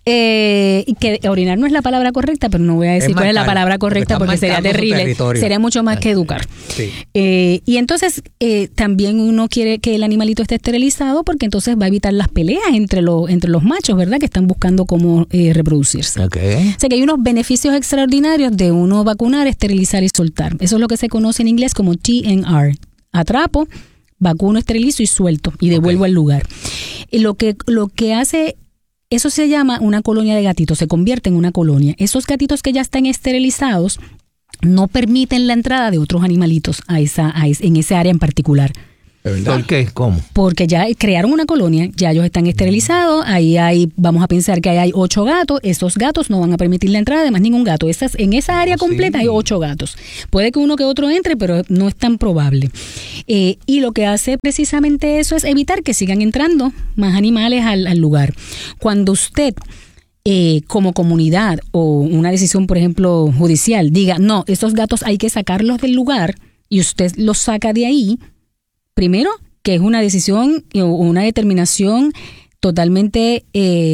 Que orinar no es la palabra correcta, pero no voy a decir cuál es la palabra correcta porque sería terrible. Sería mucho más que educar. Sí. Y entonces también uno quiere que el animalito esté esterilizado porque entonces va a evitar las peleas entre los machos, ¿verdad? Que están buscando cómo reproducirse. Okay. O sea que hay unos beneficios extraordinarios de uno vacunar, esterilizar y soltar. Eso es lo que se conoce en inglés como TNR. Atrapo, vacuno, esterilizo y suelto y devuelvo al lugar. Lo que hace... Eso se llama una colonia de gatitos, se convierte en una colonia. Esos gatitos que ya están esterilizados no permiten la entrada de otros animalitos en esa área en particular. ¿Por qué? ¿Cómo? Porque ya crearon una colonia, ya ellos están esterilizados, vamos a pensar que ahí hay 8 gatos, esos gatos no van a permitir la entrada de más ningún gato. En esa área completa hay 8 gatos. Puede que uno que otro entre, pero no es tan probable. Y lo que hace precisamente eso es evitar que sigan entrando más animales al lugar. Cuando usted... como comunidad o una decisión, por ejemplo, judicial, diga, no, esos gatos hay que sacarlos del lugar y usted los saca de ahí, primero, que es una decisión o una determinación totalmente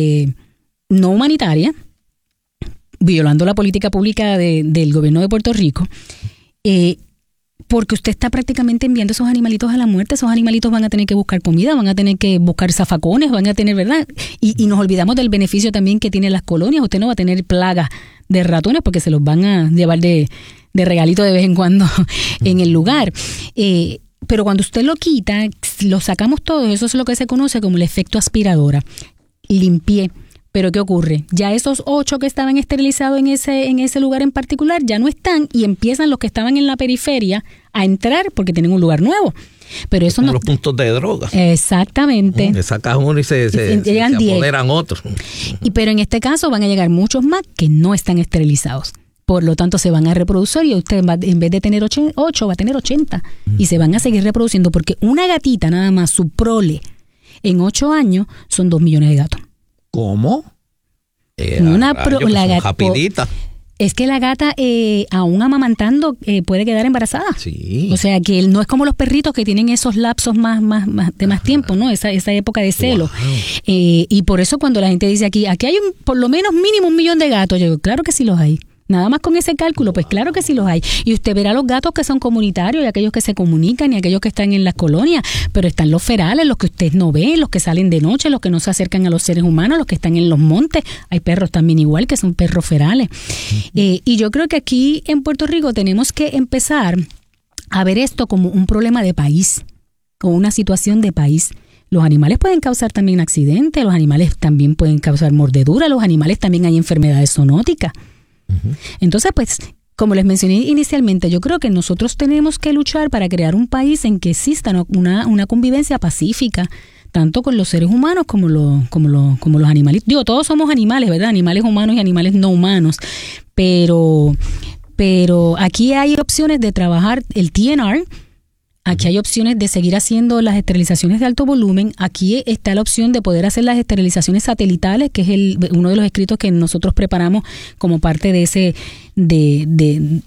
no humanitaria, violando la política pública del gobierno de Puerto Rico, porque usted está prácticamente enviando esos animalitos a la muerte. Esos animalitos van a tener que buscar comida, van a tener que buscar zafacones, van a tener, ¿verdad? Y nos olvidamos del beneficio también que tienen las colonias. Usted no va a tener plagas de ratones porque se los van a llevar de regalito de vez en cuando en el lugar. Pero cuando usted lo quita, lo sacamos todos, eso es lo que se conoce como el efecto aspiradora. Limpié. Pero ¿qué ocurre? Ya esos 8 que estaban esterilizados en ese lugar en particular ya no están y empiezan los que estaban en la periferia a entrar porque tienen un lugar nuevo. Pero eso no... Los puntos de droga. Exactamente. Le sacas uno y se apoderan otros. Pero en este caso van a llegar muchos más que no están esterilizados. Por lo tanto, se van a reproducir y usted en vez de tener 8 va a tener 80. Y se van a seguir reproduciendo porque una gatita nada más, su prole, en 8 años son 2 millones de gatos. ¿Cómo? Rapidita. Es que la gata, aún amamantando, puede quedar embarazada. Sí. O sea, que no es como los perritos que tienen esos lapsos de más tiempo, ¿no? Esa época de celo. Wow. Y por eso cuando la gente dice aquí hay por lo menos mínimo 1 millón de gatos, yo digo, claro que sí los hay. Nada más con ese cálculo, pues claro que sí los hay. Y usted verá los gatos que son comunitarios y aquellos que se comunican y aquellos que están en las colonias, pero están los ferales, los que usted no ve, los que salen de noche, los que no se acercan a los seres humanos, los que están en los montes. Hay perros también igual que son perros ferales. Y yo creo que aquí en Puerto Rico tenemos que empezar a ver esto como un problema de país, como una situación de país. Los animales pueden causar también accidentes, los animales también pueden causar mordedura, los animales también hay enfermedades zoonóticas. Entonces, pues, como les mencioné inicialmente, yo creo que nosotros tenemos que luchar para crear un país en que exista una convivencia pacífica, tanto con los seres humanos como los animales. Digo, todos somos animales, ¿verdad? Animales humanos y animales no humanos. Pero aquí hay opciones de trabajar el TNR. Aquí hay opciones de seguir haciendo las esterilizaciones de alto volumen. Aquí está la opción de poder hacer las esterilizaciones satelitales, que es uno de los escritos que nosotros preparamos como parte de ese de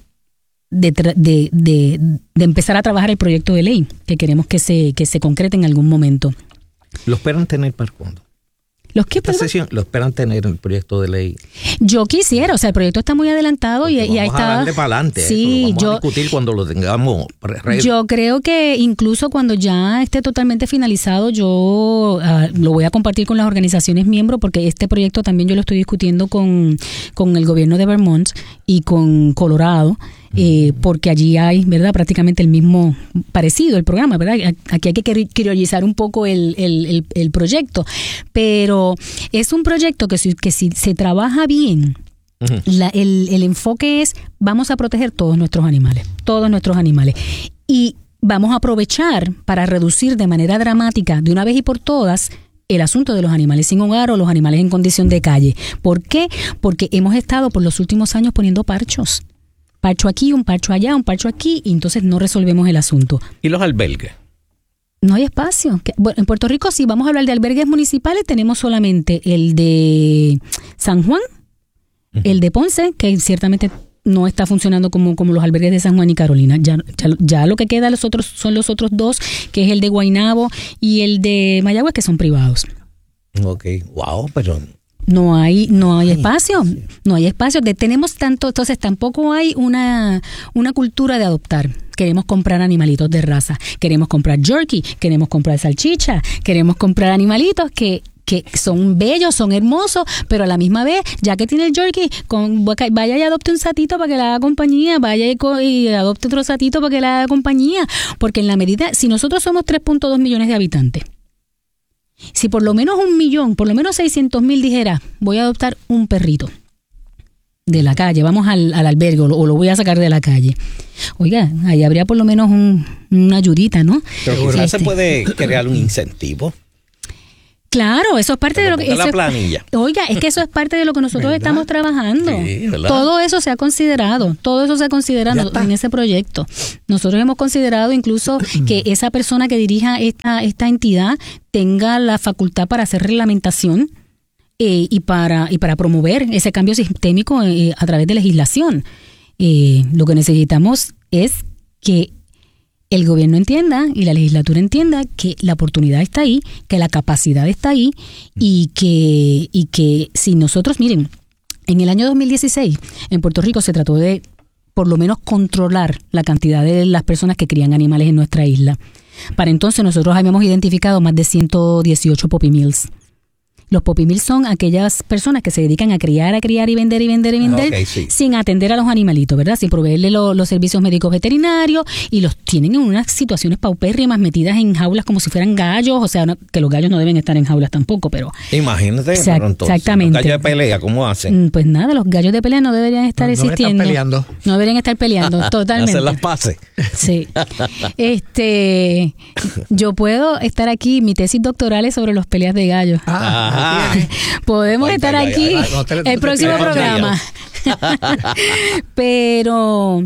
empezar a trabajar el proyecto de ley que queremos que se concrete en algún momento. ¿Lo esperan tener para cuándo? ¿Los qué, Esta sesión lo esperan tener el proyecto de ley. Yo quisiera, o sea, el proyecto está muy adelantado y ahí está. Vamos a darle para adelante. Sí, eso lo vamos a discutir cuando lo tengamos ready. Yo creo que incluso cuando ya esté totalmente finalizado, yo lo voy a compartir con las organizaciones miembros, porque este proyecto también yo lo estoy discutiendo con el gobierno de Vermont y con Colorado. Porque allí hay, ¿verdad?, prácticamente el mismo parecido el programa, ¿verdad? Aquí hay que criollizar un poco el proyecto, pero es un proyecto que si se trabaja bien, el enfoque es vamos a proteger todos nuestros animales, y vamos a aprovechar para reducir de manera dramática, de una vez y por todas, el asunto de los animales sin hogar o los animales en condición de calle. ¿Por qué? Porque hemos estado por los últimos años poniendo parchos. Parcho aquí, un parcho allá, un parcho aquí, y entonces no resolvemos el asunto. ¿Y los albergues? No hay espacio. Bueno, en Puerto Rico, si vamos a hablar de albergues municipales, tenemos solamente el de San Juan, el de Ponce, que ciertamente no está funcionando como los albergues de San Juan y Carolina. Ya lo que queda son los otros 2, que es el de Guaynabo y el de Mayagüez, que son privados. Ok, wow, pero No hay espacio, no hay espacio. Tenemos tanto, entonces tampoco hay una cultura de adoptar. Queremos comprar animalitos de raza, queremos comprar jerky, queremos comprar salchicha, queremos comprar animalitos que son bellos, son hermosos, pero a la misma vez, ya que tiene el jerky, vaya y adopte un satito para que le haga compañía, vaya y adopte otro satito para que le haga compañía, porque en la medida, si nosotros somos 3.2 millones de habitantes, si por lo menos 1 millón, por lo menos 600,000 dijera, voy a adoptar un perrito de la calle, vamos al albergue o lo voy a sacar de la calle. Oiga, ahí habría por lo menos una ayudita, ¿no? Pero quizás se puede crear un incentivo. Claro, eso es parte de lo que... la planilla. Oiga, es que eso es parte de lo que nosotros estamos trabajando. Sí, ¿verdad? Todo eso se ha considerado en ese proyecto. Nosotros hemos considerado incluso que esa persona que dirija esta entidad tenga la facultad para hacer reglamentación y para promover ese cambio sistémico a través de legislación. Lo que necesitamos es que el gobierno entienda y la legislatura entienda que la oportunidad está ahí, que la capacidad está ahí y que si nosotros, miren, en el año 2016 en Puerto Rico se trató de por lo menos controlar la cantidad de las personas que crían animales en nuestra isla. Para entonces nosotros habíamos identificado más de 118 puppy mills. Los puppy mills son aquellas personas que se dedican a criar y vender Okay, sí. sin atender a los animalitos, ¿verdad? Sin proveerle los servicios médicos veterinarios y los tienen en unas situaciones paupérrimas metidas en jaulas como si fueran gallos, o sea, que los gallos no deben estar en jaulas tampoco, pero... Imagínate, pero entonces, exactamente. Los gallos de pelea, ¿cómo hacen? Pues nada, los gallos de pelea no deberían estar existiendo. No deberían estar peleando, totalmente. Hacer las paces. Sí. Yo puedo estar aquí, mi tesis doctoral es sobre las peleas de gallos. Podemos estar aquí el próximo programa. Pero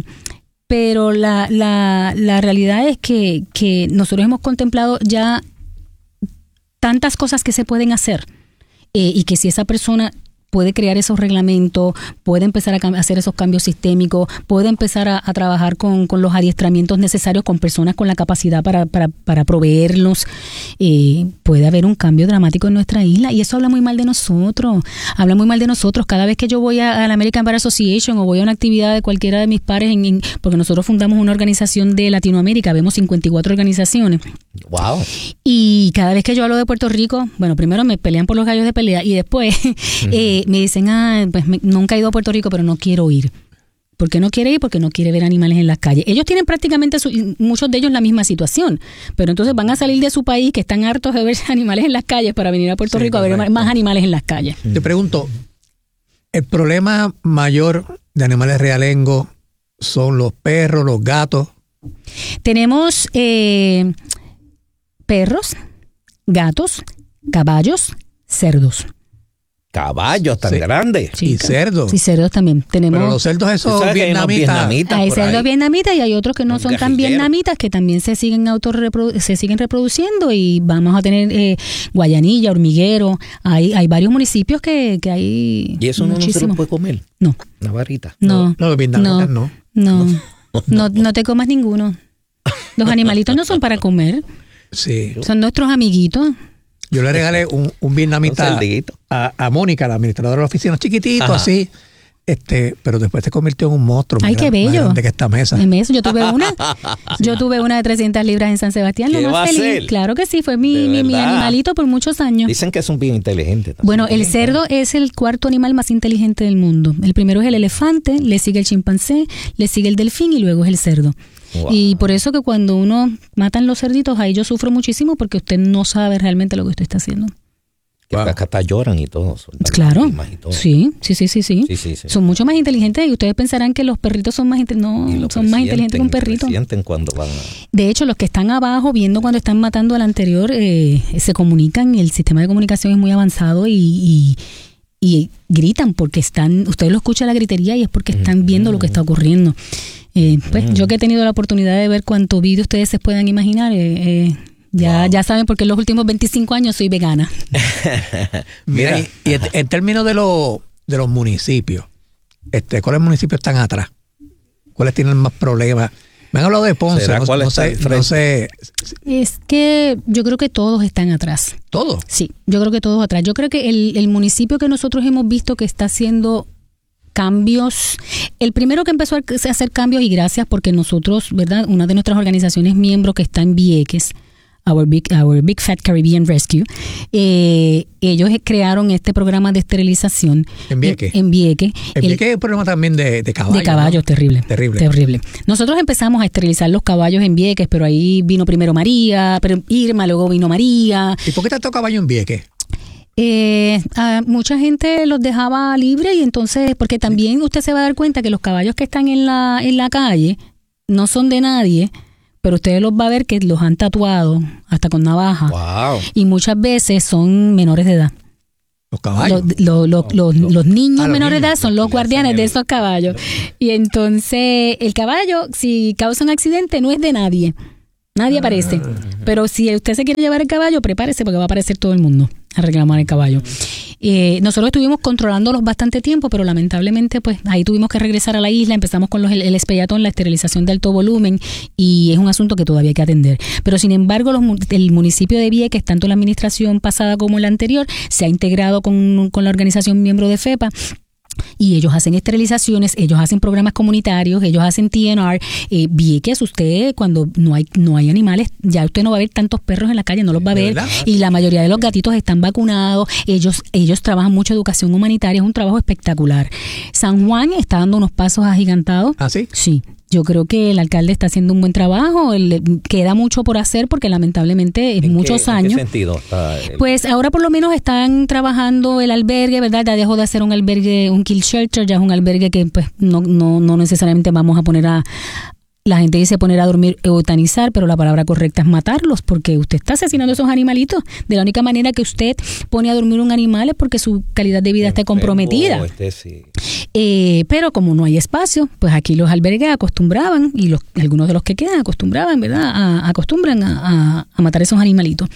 la realidad es que nosotros hemos contemplado ya tantas cosas que se pueden hacer y que si esa persona puede crear esos reglamentos, puede empezar a hacer esos cambios sistémicos, puede empezar a trabajar con los adiestramientos necesarios con personas con la capacidad para proveerlos, puede haber un cambio dramático en nuestra isla y eso habla muy mal de nosotros, Cada vez que yo voy a la American Bar Association o voy a una actividad de cualquiera de mis pares, porque nosotros fundamos una organización de Latinoamérica, vemos 54 organizaciones. Wow. Y cada vez que yo hablo de Puerto Rico, bueno, primero me pelean por los gallos de pelea y después me dicen, nunca he ido a Puerto Rico, pero no quiero ir. ¿Por qué no quiere ir? Porque no quiere ver animales en las calles. Ellos tienen prácticamente, muchos de ellos, la misma situación, pero entonces van a salir de su país, que están hartos de ver animales en las calles, para venir a Puerto Rico a ver más animales en las calles. Te pregunto, ¿el problema mayor de animales realengos son los perros, los gatos? Tenemos perros, gatos, caballos, cerdos. Caballos tan grandes. Sí, y cerdos. Sí, cerdos también. Tenemos. Pero los cerdos esos vietnamitas. Hay cerdos vietnamitas y hay otros que no son tan vietnamitas que también se siguen reproduciendo y vamos a tener Guayanilla, Hormiguero. Hay varios municipios que hay. ¿Y eso no se lo puede comer? No. Una varita. No. No, los vietnamitas no. No te comas ninguno. Los animalitos no son para comer. Sí. Son nuestros amiguitos. Yo le regalé un vietnamita a Mónica, la administradora de la oficina, chiquitito, así, pero después se convirtió en un monstruo. Ay, qué bello. Más grande que esta mesa. Yo tuve una de 300 libras en San Sebastián. ¿Qué va a ser? Claro que sí, fue mi animalito por muchos años. Dicen que son bien inteligentes. Bueno, el cerdo es el cuarto animal más inteligente del mundo. El primero es el elefante, le sigue el chimpancé, le sigue el delfín y luego es el cerdo. Wow. Y por eso que cuando uno matan los cerditos, ahí yo sufro muchísimo porque usted no sabe realmente lo que usted está haciendo. Que acá hasta lloran y todo. Claro. Y todo. Sí. Son mucho más inteligentes y ustedes pensarán que los perritos son más inteligentes. No, son más inteligentes que un perrito. Sienten cuando van De hecho, los que están abajo viendo cuando están matando al anterior se comunican. El sistema de comunicación es muy avanzado y gritan porque ustedes lo escuchan la gritería y es porque están viendo lo que está ocurriendo. Yo que he tenido la oportunidad de ver cuánto vídeo ustedes se puedan imaginar, ya saben porque en los últimos 25 años soy vegana. Mira, y en términos de los municipios, ¿cuáles municipios están atrás? ¿Cuáles tienen más problemas? Me han hablado de Ponce, no sé. Es que yo creo que todos están atrás. ¿Todos? Sí, yo creo que todos atrás. Yo creo que el municipio que nosotros hemos visto que está haciendo cambios, el primero que empezó a hacer cambios, y gracias porque nosotros, ¿verdad? Una de nuestras organizaciones miembros que está en Vieques, Our Big Fat Caribbean Rescue, ellos crearon este programa de esterilización. ¿En Vieques? En Vieques. En Vieques hay un problema también de caballos. De caballos, ¿no? Terrible. Nosotros empezamos a esterilizar los caballos en Vieques, pero ahí vino primero Irma, luego vino María. ¿Y por qué tanto caballo en Vieques? Mucha gente los dejaba libre, y entonces, porque también usted se va a dar cuenta que los caballos que están en la calle no son de nadie, pero usted los va a ver que los han tatuado hasta con navaja. Wow. Y muchas veces son menores de edad. Los caballos. Los niños menores de edad son los guardianes de esos caballos. Y entonces el caballo, si causa un accidente, no es de nadie. Nadie aparece. Pero si usted se quiere llevar el caballo, prepárese porque va a aparecer todo el mundo a reclamar el caballo. Nosotros estuvimos controlándolos bastante tiempo, pero lamentablemente pues ahí tuvimos que regresar a la isla. Empezamos con el espellatón, la esterilización de alto volumen, y es un asunto que todavía hay que atender. Pero sin embargo, el municipio de Vieques, tanto la administración pasada como la anterior, se ha integrado con la organización miembro de FEPA. Y ellos hacen esterilizaciones, ellos hacen programas comunitarios, ellos hacen TNR. Vieques, usted cuando no hay animales, ya usted no va a ver tantos perros en la calle, no los va a ver. ¿Verdad? Y la mayoría de los gatitos están vacunados. Ellos trabajan mucho educación humanitaria, es un trabajo espectacular. San Juan está dando unos pasos agigantados. ¿Ah, sí? Sí. Yo creo que el alcalde está haciendo un buen trabajo. Queda mucho por hacer porque lamentablemente en muchos años. ¿En qué sentido está? Pues ahora por lo menos están trabajando el albergue, ¿verdad? Ya dejó de hacer un albergue, un kill shelter, ya es un albergue que pues no necesariamente vamos a poner a... La gente dice poner a dormir, eutanizar, pero la palabra correcta es matarlos, porque usted está asesinando a esos animalitos. De la única manera que usted pone a dormir un animal es porque su calidad de vida está comprometida. Sí. Pero como no hay espacio, pues aquí los albergues acostumbraban, y algunos de los que quedan acostumbraban, ¿verdad? Acostumbran a matar a esos animalitos.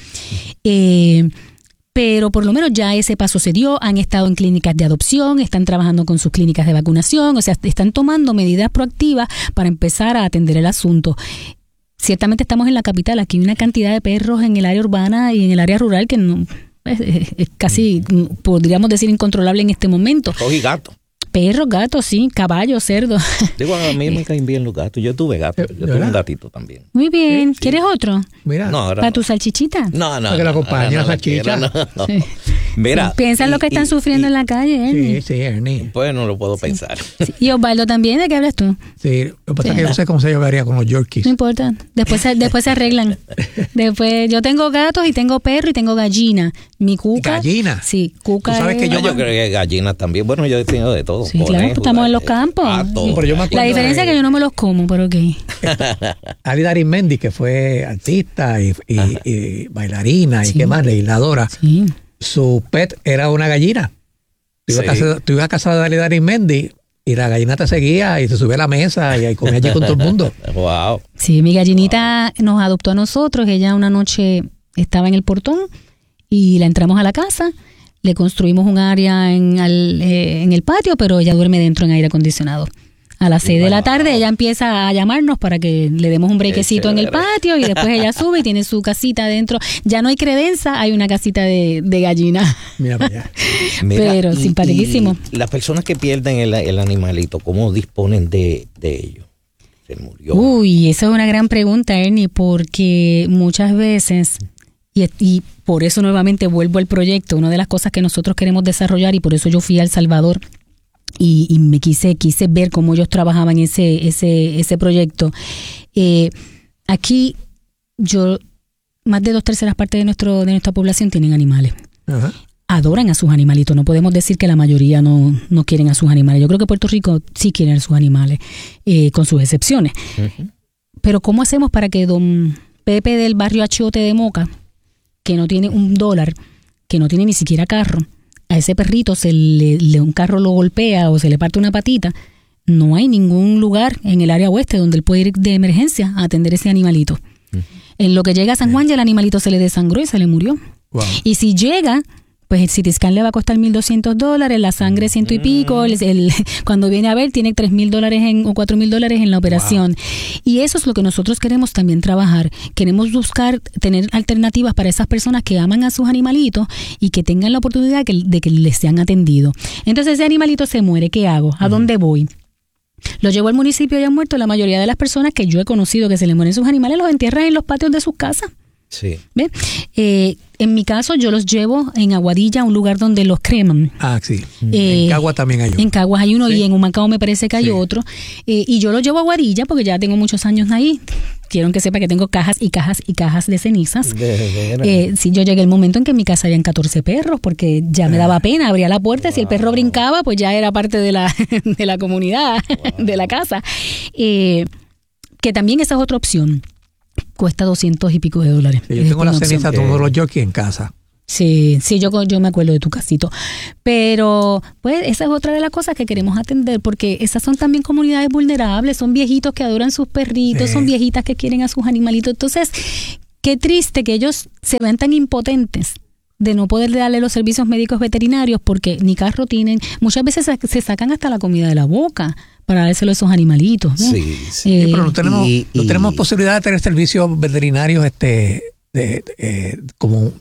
Pero por lo menos ya ese paso se dio, han estado en clínicas de adopción, están trabajando con sus clínicas de vacunación, o sea, están tomando medidas proactivas para empezar a atender el asunto. Ciertamente estamos en la capital, aquí hay una cantidad de perros en el área urbana y en el área rural que no es casi, podríamos decir, incontrolable en este momento. Y gatos. Perros, gatos, sí, caballos, cerdos. Digo, a mí me caen bien los gatos. Yo tuve gatos. Yo tuve un gatito también. Muy bien. ¿Quieres otro? Mira. No, ahora ¿Para tu salchichita? No. Para que la acompañe la salchicha. No. Sí. Mira. Piensa en lo que están sufriendo en la calle, Ernie. Sí, Ernie. Pues no lo puedo pensar. Sí. Y Osvaldo también, ¿de qué hablas tú? Sí, lo que pasa es que yo no sé cómo se llevaría con los Yorkies. No importa. Después se arreglan. Después, yo tengo gatos y tengo perro y tengo gallina. Mi cuca. ¿Gallina? Sí, cuca. ¿Tú sabes que yo creo que gallina también. Bueno, yo he tenido de todo. Sí, claro, pues estamos en los campos. Pero yo me acuerdo la diferencia es que yo no me los como, pero ok. Alida Arismendi, que fue artista y bailarina y qué más, legisladora. Sí. Su pet era una gallina. Tú ibas a casa de Alida Arismendi y la gallina te seguía y se subía a la mesa y comía allí con todo el mundo. Wow. Sí, mi gallinita nos adoptó a nosotros. Ella una noche estaba en el portón y la entramos a la casa. Le construimos un área en el patio, pero ella duerme dentro en aire acondicionado. A las 6 de la tarde ella empieza a llamarnos para que le demos un brequecito en el patio, y después ella sube y tiene su casita adentro. Ya no hay credenza, hay una casita de gallina. Mira para allá. Pero simpaticísimo. Y las personas que pierden el animalito, ¿cómo disponen de ellos? Se murió. Uy, esa es una gran pregunta, Ernie, porque muchas veces... Y por eso nuevamente vuelvo al proyecto, una de las cosas que nosotros queremos desarrollar, y por eso yo fui a El Salvador y me quise ver cómo ellos trabajaban ese proyecto. Aquí más de 2/3 partes de nuestra población tienen animales. Ajá. Adoran a sus animalitos, no podemos decir que la mayoría no quieren a sus animales. Yo creo que Puerto Rico sí quiere a sus animales, con sus excepciones. Uh-huh. Pero ¿cómo hacemos para que don Pepe del barrio Achiote de Moca, que no tiene $1, que no tiene ni siquiera carro, a ese perrito un carro lo golpea o se le parte una patita? No hay ningún lugar en el área oeste donde él puede ir de emergencia a atender ese animalito. En lo que llega a San Juan, ya el animalito se le desangró y se le murió. Wow. Y si llega, pues el CT scan le va a costar $1,200, la sangre $100 y pico, cuando viene a ver tiene $3,000 o $4,000 en la operación. Wow. Y eso es lo que nosotros queremos también trabajar. Queremos buscar tener alternativas para esas personas que aman a sus animalitos y que tengan la oportunidad de que les sean atendidos. Entonces ese animalito se muere, ¿qué hago? ¿A dónde voy? Lo llevo al municipio y han muerto. La mayoría de las personas que yo he conocido que se les mueren sus animales los entierran en los patios de sus casas. Sí. ¿Ven? En mi caso, yo los llevo en Aguadilla, un lugar donde los creman. Ah, sí. En Caguas también hay uno. En Caguas hay uno, sí. Y en Humacao me parece que hay otro. Y yo los llevo a Aguadilla porque ya tengo muchos años ahí. Quiero que sepa que tengo cajas y cajas y cajas de cenizas. Sí, yo llegué el momento en que en mi casa habían 14 perros porque ya me daba pena, abría la puerta, wow. Si el perro brincaba, pues ya era parte de la comunidad, wow. De la casa. Que también esa es otra opción. Cuesta $200 y pico. Sí, yo tengo la ceniza de todos los jockeys en casa. Sí, yo me acuerdo de tu casito. Pero, pues, esa es otra de las cosas que queremos atender, porque esas son también comunidades vulnerables, son viejitos que adoran sus perritos, son viejitas que quieren a sus animalitos. Entonces, qué triste que ellos se vean tan impotentes de no poder darle los servicios médicos veterinarios porque ni carro tienen. Muchas veces se sacan hasta la comida de la boca para dárselo a esos animalitos, ¿no? Sí, pero no tenemos posibilidad de tener servicios veterinarios como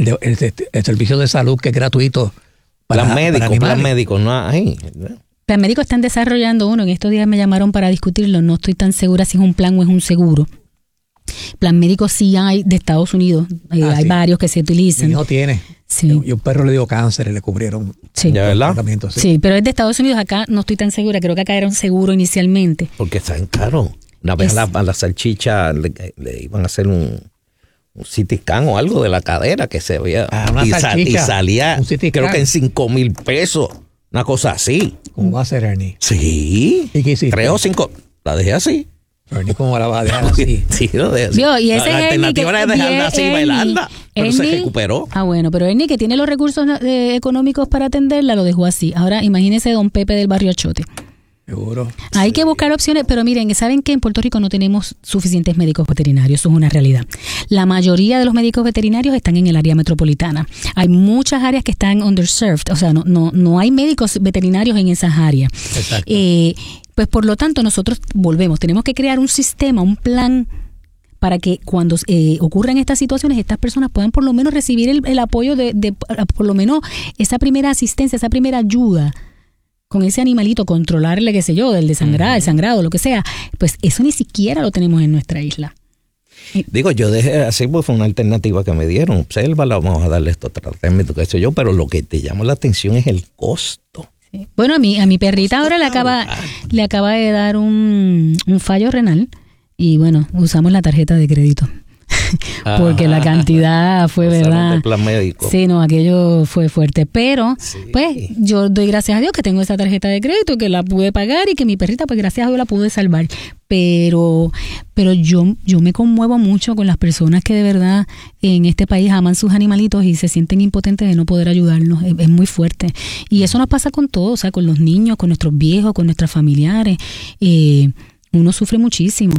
el servicio de salud que es gratuito para plan médico, no hay. Plan médico están desarrollando uno. En estos días me llamaron para discutirlo. No estoy tan segura si es un plan o es un seguro. Plan médico sí hay de Estados Unidos. Hay varios que se utilizan. No tiene. Sí. Y un perro le dio cáncer y le cubrieron. Sí. ¿De verdad? Sí, pero es de Estados Unidos. Acá no estoy tan segura. Creo que acá era un seguro inicialmente. Porque está en caro. Una vez a la salchicha le iban a hacer un CT scan o algo de la cadera que se veía. Y salía, creo que en $5,000. Una cosa así. ¿Cómo va a ser, Ernie? Sí. ¿Y qué hiciste? 3 o 5. La dejé así. Ernie, ¿cómo la vas a dejar así? Sí, lo dejé así. Y ese la alternativa era dejarla así bailando. Pero se recuperó. Bueno, pero Ernie, que tiene los recursos económicos para atenderla, lo dejó así. Ahora imagínese don Pepe del barrio Achote. Seguro. Hay que buscar opciones, pero miren, ¿saben que en Puerto Rico no tenemos suficientes médicos veterinarios? Eso es una realidad. La mayoría de los médicos veterinarios están en el área metropolitana. Hay muchas áreas que están underserved, o sea, no hay médicos veterinarios en esas áreas. Exacto. Pues por lo tanto, nosotros tenemos que crear un sistema, un plan para que cuando ocurran estas situaciones, estas personas puedan por lo menos recibir el apoyo de por lo menos esa primera asistencia, esa primera ayuda con ese animalito, controlarle, qué sé yo, del desangrado, el sangrado, lo que sea. Pues eso ni siquiera lo tenemos en nuestra isla. Digo, yo dejé así, pues fue una alternativa que me dieron. Obsérvala, vamos a darle esto tratamiento, qué sé yo, pero lo que te llama la atención es el costo. Sí. Bueno, a mi perrita ahora le acaba de dar un fallo renal y bueno, usamos la tarjeta de crédito. Porque la cantidad fue, ¿verdad? El plan médico. Sí, no, aquello fue fuerte. Pero, pues, yo doy gracias a Dios que tengo esa tarjeta de crédito, que la pude pagar y que mi perrita, pues, gracias a Dios la pude salvar. Pero yo me conmuevo mucho con las personas que de verdad en este país aman sus animalitos y se sienten impotentes de no poder ayudarlos. Es muy fuerte. Y eso nos pasa con todos, o sea, con los niños, con nuestros viejos, con nuestros familiares. Uno sufre muchísimo.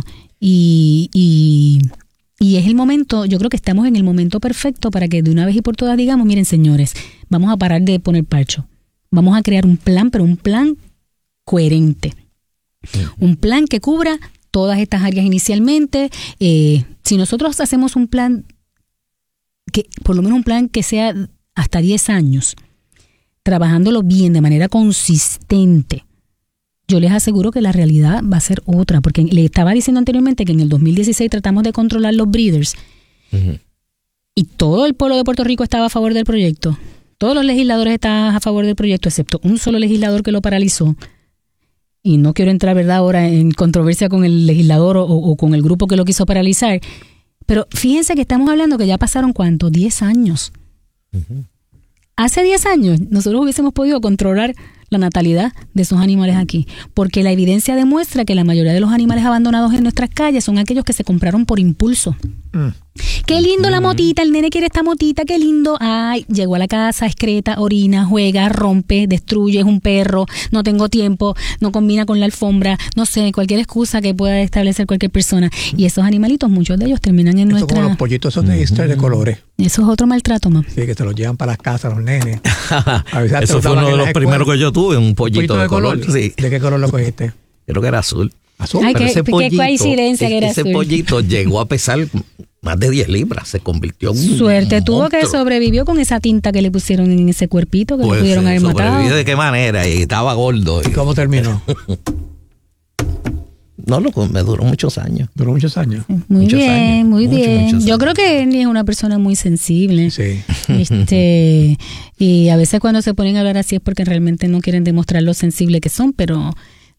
Y es el momento, yo creo que estamos en el momento perfecto para que de una vez y por todas digamos, miren señores, vamos a parar de poner parcho. Vamos a crear un plan, pero un plan coherente. Un plan que cubra todas estas áreas inicialmente. Si nosotros hacemos un plan, por lo menos un plan que sea hasta 10 años, trabajándolo bien, de manera consistente, yo les aseguro que la realidad va a ser otra, porque le estaba diciendo anteriormente que en el 2016 tratamos de controlar los breeders y todo el pueblo de Puerto Rico estaba a favor del proyecto. Todos los legisladores estaban a favor del proyecto, excepto un solo legislador que lo paralizó. Y no quiero entrar, ¿verdad?, ahora en controversia con el legislador o con el grupo que lo quiso paralizar. Pero fíjense que estamos hablando que ya pasaron, ¿cuánto? 10 años. Hace 10 años nosotros hubiésemos podido controlar la natalidad de esos animales aquí, porque la evidencia demuestra que la mayoría de los animales abandonados en nuestras calles son aquellos que se compraron por impulso. Qué lindo la motita, el nene quiere esta motita, qué lindo. Ay, llegó a la casa, excreta, orina, juega, rompe, destruye, es un perro, no tengo tiempo, no combina con la alfombra, no sé, cualquier excusa que pueda establecer cualquier persona. Y esos animalitos, muchos de ellos terminan en nuestra... como los pollitos esos de Easter de colores. Eso es otro maltrato, mamá. Sí, que se los llevan para las casas los nenes. Eso fue uno de los primeros que yo tuve, un pollito de color. Sí. ¿De qué color lo cogiste? Creo que era azul. ¿Azul? Ay, pero qué coincidencia que era ese azul. pollito llegó a pesar más de 10 libras, se convirtió en un Suerte tuvo que monstruo. sobrevivió con esa tinta que le pusieron en ese cuerpito que le pudieron haber matado. ¿Sobrevivió de qué manera? Y estaba gordo. ¿Y cómo terminó? No, me duró muchos años. Duró muchos años. Muy Muchos bien, años. muy Muchos, bien. muchos Yo años. creo que Ernie es una persona muy sensible. Sí. Y a veces cuando se ponen a hablar así es porque realmente no quieren demostrar lo sensible que son, pero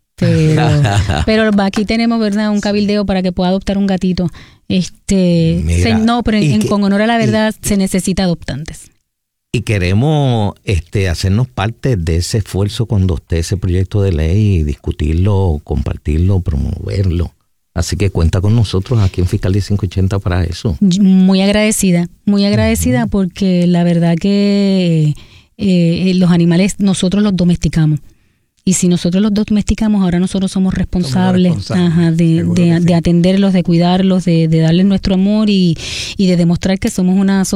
aquí tenemos, ¿verdad?, un cabildeo para que pueda adoptar un gatito. Mira, No, pero con honor a la verdad se necesita adoptantes. Y queremos hacernos parte de ese esfuerzo cuando esté ese proyecto de ley, discutirlo, compartirlo, promoverlo. Así que cuenta con nosotros aquí en Fiscal 580 para eso. Muy agradecida porque la verdad que los animales nosotros los domesticamos. Y si nosotros los domesticamos, ahora nosotros somos responsables de atenderlos, de cuidarlos, de darles nuestro amor y de demostrar que somos una sociedad